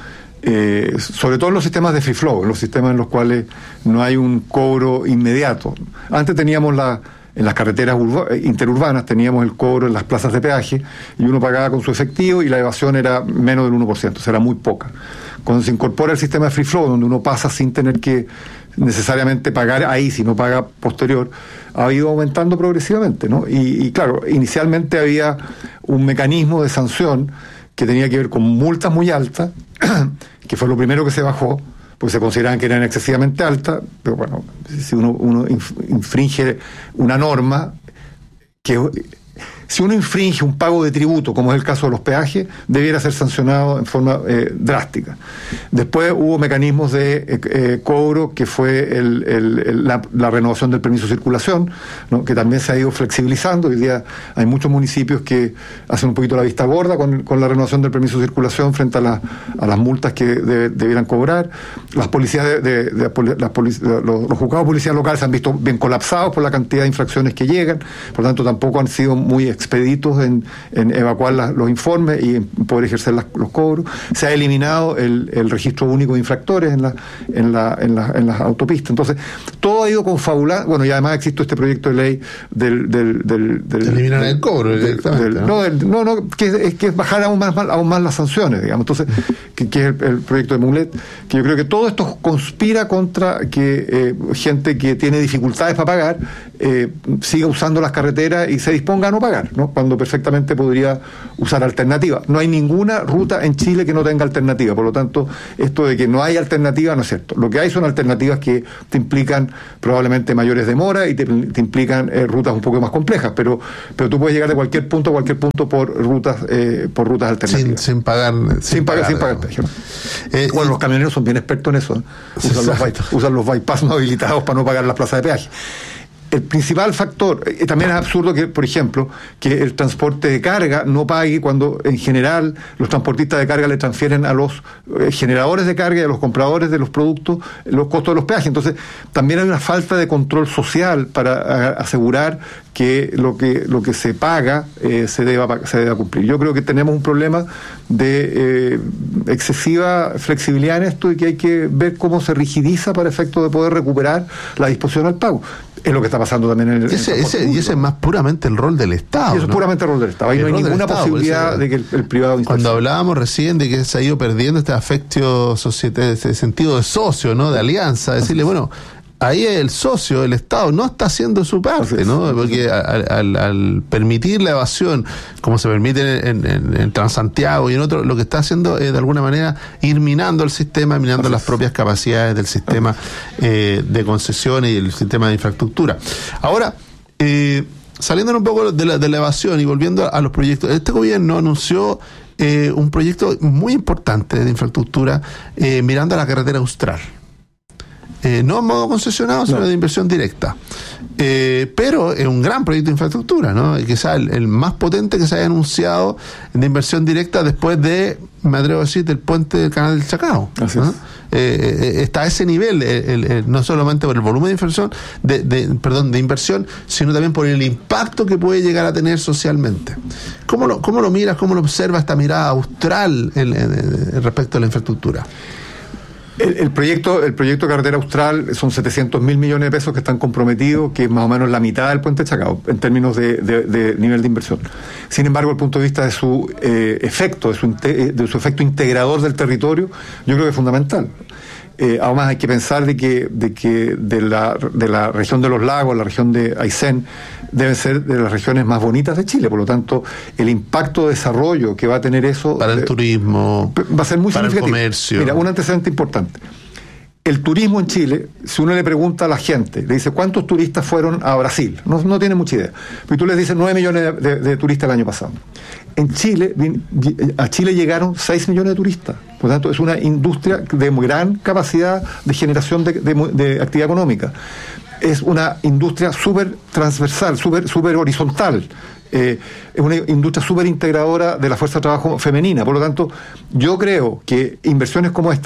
sobre todo en los sistemas de free flow, en los sistemas en los cuales no hay un cobro inmediato. Antes teníamos en las carreteras interurbanas teníamos el cobro en las plazas de peaje y uno pagaba con su efectivo y la evasión era menos del 1%, o sea, era muy poca. Cuando se incorpora el sistema de free flow, donde uno pasa sin tener que necesariamente pagar ahí, si no paga posterior, ha ido aumentando progresivamente, ¿no? Y claro, inicialmente había un mecanismo de sanción que tenía que ver con multas muy altas, que fue lo primero que se bajó, porque se consideraban que eran excesivamente altas, pero bueno, si uno infringe una norma, si uno infringe un pago de tributo, como es el caso de los peajes, debiera ser sancionado en forma drástica. Después hubo mecanismos de cobro, que fue la renovación del permiso de circulación, ¿no? Que también se ha ido flexibilizando. Hoy día hay muchos municipios que hacen un poquito la vista gorda con la renovación del permiso de circulación frente a las multas que debieran cobrar. Las policías los juzgados de policía local se han visto bien colapsados por la cantidad de infracciones que llegan, por lo tanto tampoco han sido muy expeditos en evacuar los informes y en poder ejercer los cobros. Se ha eliminado el registro único de infractores en las autopistas. Entonces, todo ha ido confabulado. Bueno, y además existe este proyecto de ley del eliminar el cobro directamente. Que es bajar aún más las sanciones, digamos. Entonces, que es el proyecto de Mulet, que yo creo que todo esto conspira contra que gente que tiene dificultades para pagar siga usando las carreteras y se disponga a no pagar, ¿no? Cuando perfectamente podría usar alternativas. No hay ninguna ruta en Chile que no tenga alternativa, por lo tanto, esto de que no hay alternativa no es cierto. Lo que hay son alternativas que te implican probablemente mayores demoras y te implican rutas un poco más complejas, pero tú puedes llegar de cualquier punto a cualquier punto por rutas alternativas. Sin pagar peaje. Bueno, los camioneros son bien expertos en eso, ¿eh? Usan los bypass no habilitados para no pagar la plaza de peaje. El principal factor, también es absurdo que, por ejemplo, que el transporte de carga no pague cuando en general los transportistas de carga le transfieren a los generadores de carga y a los compradores de los productos los costos de los peajes. Entonces, también hay una falta de control social para asegurar que lo que se paga se deba cumplir. Yo creo que tenemos un problema de excesiva flexibilidad en esto y que hay que ver cómo se rigidiza para efecto de poder recuperar la disposición al pago. Es lo que está pasando también en el ese es más puramente el rol del Estado. Y eso es puramente el rol del Estado. Ahí no hay ninguna posibilidad de que el privado intervenga. Cuando hablábamos recién de que se ha ido perdiendo este afectio, este sentido de socio, ¿no? De alianza, decirle, bueno, ahí el socio, el Estado, no está haciendo su parte, ¿no? Porque al permitir la evasión, como se permite en Transantiago y en otros, lo que está haciendo es de alguna manera ir minando el sistema, minando las propias capacidades del sistema de concesiones y el sistema de infraestructura. Ahora, saliendo un poco de la evasión y volviendo a los proyectos, este gobierno anunció un proyecto muy importante de infraestructura mirando a la carretera austral. No en modo concesionado, sino de inversión directa. Pero es un gran proyecto de infraestructura, ¿no? Quizás el más potente que se haya anunciado de inversión directa después de, me atrevo a decir, del puente del Canal del Chacao, ¿no? Está a ese nivel, no solamente por el volumen de inversión, de inversión, sino también por el impacto que puede llegar a tener socialmente. ¿Cómo lo miras, cómo lo observas esta mirada austral respecto a la infraestructura? El proyecto Carretera Austral son 700.000 millones de pesos que están comprometidos, que es más o menos la mitad del puente de Chacao en términos de nivel de inversión. Sin embargo, desde el punto de vista de su efecto, de su efecto integrador del territorio, yo creo que es fundamental. Además hay que pensar de que de la región de los lagos, la región de Aysén, deben ser de las regiones más bonitas de Chile. Por lo tanto, el impacto de desarrollo que va a tener eso para el turismo, va a ser muy para significativo. El comercio. Mira, un antecedente importante. El turismo en Chile, si uno le pregunta a la gente, le dice ¿cuántos turistas fueron a Brasil? No tiene mucha idea. Pero tú les dices 9 millones de turistas el año pasado. En Chile, a Chile llegaron 6 millones de turistas. Por lo tanto, es una industria de gran capacidad de generación de actividad económica. Es una industria súper transversal, súper horizontal. es una industria súper integradora de la fuerza de trabajo femenina. Por lo tanto, yo creo que inversiones como esta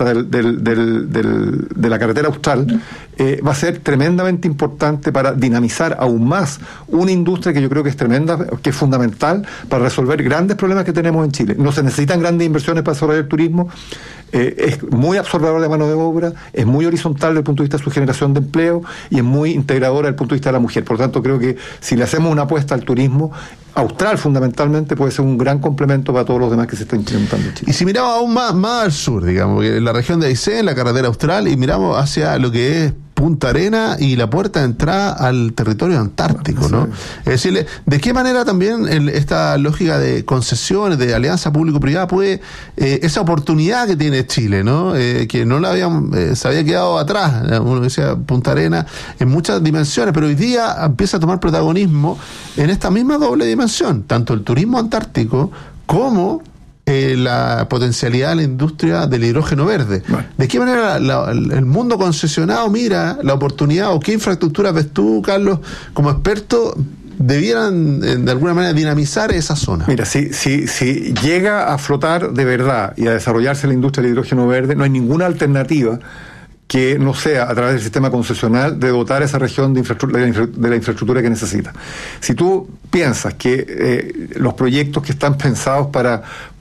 de la carretera austral va a ser tremendamente importante para dinamizar aún más una industria que yo creo que es tremenda, que es fundamental para resolver grandes problemas que tenemos en Chile. No se necesitan grandes inversiones para desarrollar el turismo, es muy absorbedor de mano de obra, es muy horizontal desde el punto de vista de su generación de empleo y es muy integradora desde el punto de vista de la mujer. Por lo tanto, creo que si le hacemos una apuesta al turismo austral, fundamentalmente puede ser un gran complemento para todos los demás que se están implementando en Chile. Y si miramos aún más al sur, digamos, en la región de Aysén, la carretera austral, y miramos hacia lo que es Punta Arena y la puerta de entrada al territorio antártico, ¿no? Es decir, ¿de qué manera también esta lógica de concesiones, de alianza público-privada puede, esa oportunidad que tiene Chile, ¿no? Que no la se había quedado atrás, uno decía Punta Arena, en muchas dimensiones, pero hoy día empieza a tomar protagonismo en esta misma doble dimensión, tanto el turismo antártico como la potencialidad de la industria del hidrógeno verde. Bueno. ¿De qué manera el mundo concesionado mira la oportunidad o qué infraestructuras ves tú, Carlos, como experto, debieran de alguna manera dinamizar esa zona? Mira, si llega a flotar de verdad y a desarrollarse la industria del hidrógeno verde, no hay ninguna alternativa que no sea a través del sistema concesional de dotar a esa región de la infraestructura que necesita. Si tú piensas que los proyectos que están pensados para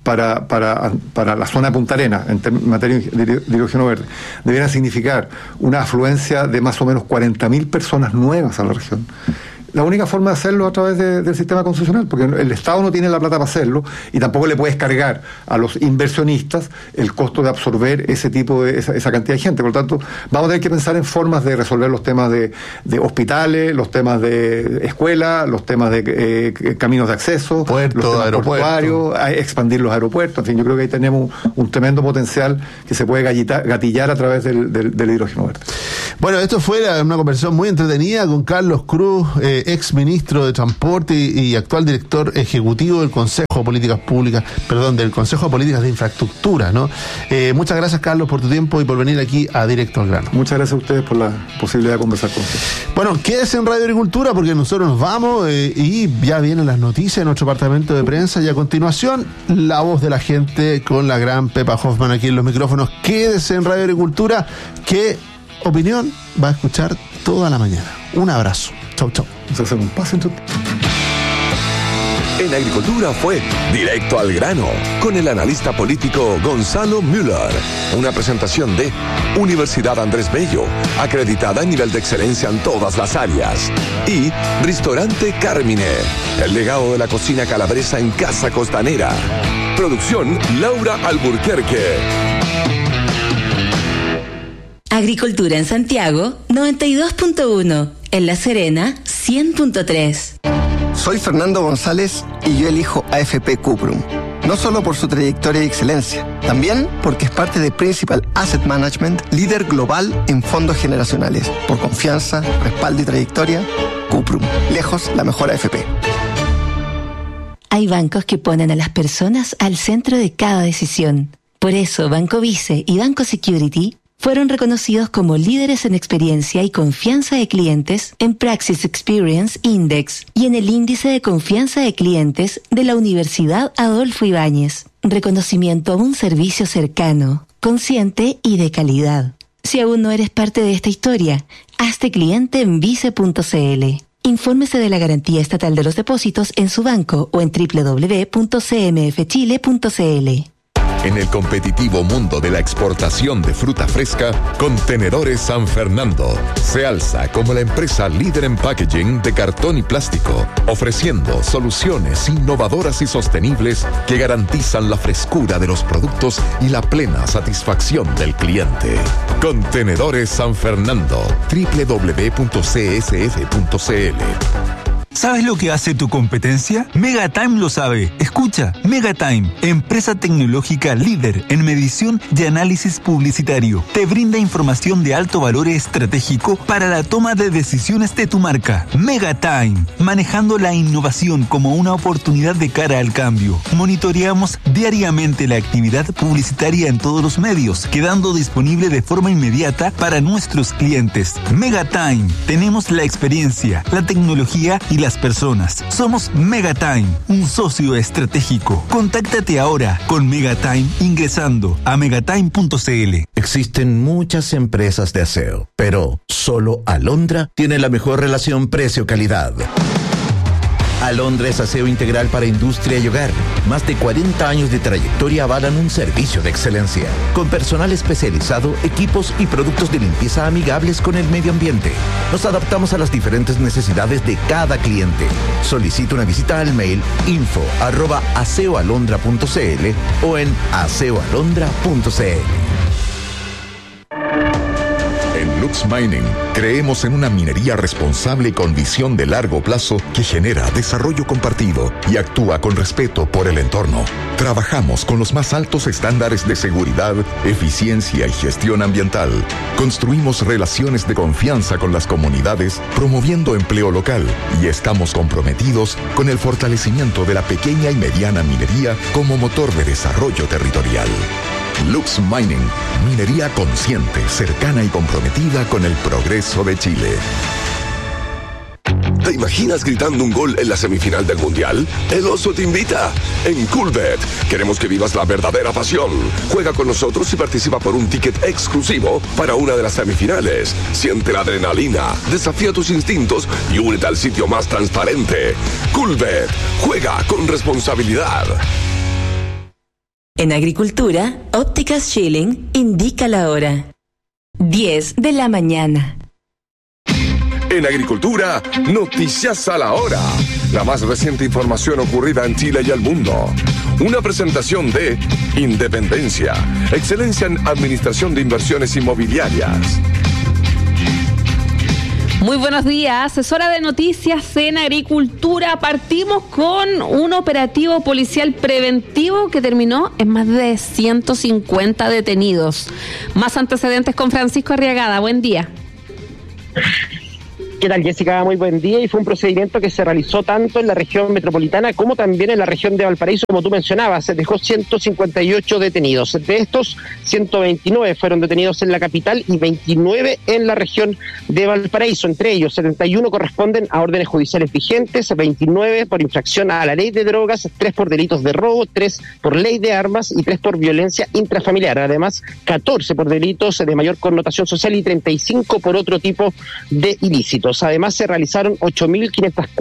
la zona de Punta Arena en materia de hidrógeno verde debieran significar una afluencia de más o menos 40.000 personas nuevas a la región. La única forma de hacerlo a través del sistema concesional, porque el Estado no tiene la plata para hacerlo y tampoco le puedes cargar a los inversionistas el costo de absorber ese tipo de esa cantidad de gente. Por lo tanto, vamos a tener que pensar en formas de resolver los temas de hospitales, los temas de escuelas, los temas de caminos de acceso, puertos, los temas portuarios, expandir los aeropuertos. En fin, yo creo que ahí tenemos un tremendo potencial que se puede gatillar a través del hidrógeno verde. Bueno, esto fue una conversación muy entretenida con Carlos Cruz, ex ministro de Transporte y actual director ejecutivo del Consejo de Políticas Públicas, del Consejo de Políticas de Infraestructura, ¿no? Muchas gracias, Carlos, por tu tiempo y por venir aquí a Directo al Grano. Muchas gracias a ustedes por la posibilidad de conversar con ustedes. Bueno, quédese en Radio Agricultura porque nosotros nos vamos y ya vienen las noticias de nuestro departamento de prensa y a continuación la voz de la gente con la gran Pepa Hoffman aquí en los micrófonos. Quédese en Radio Agricultura, que opinión va a escuchar toda la mañana. Un abrazo. Chau, chau. En Agricultura fue Directo al Grano con el analista político Gonzalo Müller. Una presentación de Universidad Andrés Bello, acreditada en nivel de excelencia en todas las áreas. Y Restaurante Carmine, el legado de la cocina calabresa en Casa Costanera. Producción Laura Alburquerque. Agricultura en Santiago, 92.1. En La Serena, 100.3. Soy Fernando González y yo elijo AFP Cuprum. No solo por su trayectoria y excelencia, también porque es parte de Principal Asset Management, líder global en fondos generacionales. Por confianza, respaldo y trayectoria, Cuprum. Lejos la mejor AFP. Hay bancos que ponen a las personas al centro de cada decisión. Por eso, Banco Vice y Banco Security fueron reconocidos como líderes en experiencia y confianza de clientes en Praxis Experience Index y en el índice de confianza de clientes de la Universidad Adolfo Ibáñez. Reconocimiento a un servicio cercano, consciente y de calidad. Si aún no eres parte de esta historia, hazte cliente en vice.cl. Infórmese de la garantía estatal de los depósitos en su banco o en www.cmfchile.cl. En el competitivo mundo de la exportación de fruta fresca, Contenedores San Fernando se alza como la empresa líder en packaging de cartón y plástico, ofreciendo soluciones innovadoras y sostenibles que garantizan la frescura de los productos y la plena satisfacción del cliente. Contenedores San Fernando, www.csf.cl. ¿Sabes lo que hace tu competencia? Megatime lo sabe. Escucha, Megatime, empresa tecnológica líder en medición y análisis publicitario. Te brinda información de alto valor estratégico para la toma de decisiones de tu marca. Megatime, manejando la innovación como una oportunidad de cara al cambio. Monitoreamos diariamente la actividad publicitaria en todos los medios, quedando disponible de forma inmediata para nuestros clientes. Megatime, tenemos la experiencia, la tecnología y la las personas. Somos Megatime, un socio estratégico. Contáctate ahora con Megatime ingresando a megatime.cl. Existen muchas empresas de aseo, pero solo Alondra tiene la mejor relación precio-calidad. Alondra es aseo integral para industria y hogar. Más de 40 años de trayectoria avalan un servicio de excelencia. Con personal especializado, equipos y productos de limpieza amigables con el medio ambiente. Nos adaptamos a las diferentes necesidades de cada cliente. Solicita una visita al mail info@aseoalondra.cl o en aseoalondra.cl. En Lux Mining creemos en una minería responsable con visión de largo plazo que genera desarrollo compartido y actúa con respeto por el entorno. Trabajamos con los más altos estándares de seguridad, eficiencia y gestión ambiental. Construimos relaciones de confianza con las comunidades, promoviendo empleo local, y estamos comprometidos con el fortalecimiento de la pequeña y mediana minería como motor de desarrollo territorial. Lux Mining, minería consciente, cercana y comprometida con el progreso de Chile. ¿Te imaginas gritando un gol en la semifinal del Mundial? El Oso te invita. En Coolbet queremos que vivas la verdadera pasión. Juega con nosotros y participa por un ticket exclusivo para una de las semifinales. Siente la adrenalina, desafía tus instintos y únete al sitio más transparente. Coolbet, juega con responsabilidad. En Agricultura, Ópticas Schilling indica la hora. 10 de la mañana. En Agricultura, noticias a la hora. La más reciente información ocurrida en Chile y el mundo. Una presentación de Independencia, excelencia en administración de inversiones inmobiliarias. Muy buenos días, es hora de noticias en Agricultura. Partimos con un operativo policial preventivo que terminó en más de 150 detenidos. Más antecedentes con Francisco Arriagada, buen día. ¿Qué tal, Jessica? Muy buen día. Y fue un procedimiento que se realizó tanto en la región metropolitana como también en la región de Valparaíso, como tú mencionabas. Se dejó 158 detenidos. De estos, 129 fueron detenidos en la capital y 29 en la región de Valparaíso. Entre ellos, 71 corresponden a órdenes judiciales vigentes, 29 por infracción a la ley de drogas, 3 por delitos de robo, 3 por ley de armas y 3 por violencia intrafamiliar. Además, 14 por delitos de mayor connotación social y 35 por otro tipo de ilícitos. Además, se realizaron 8.500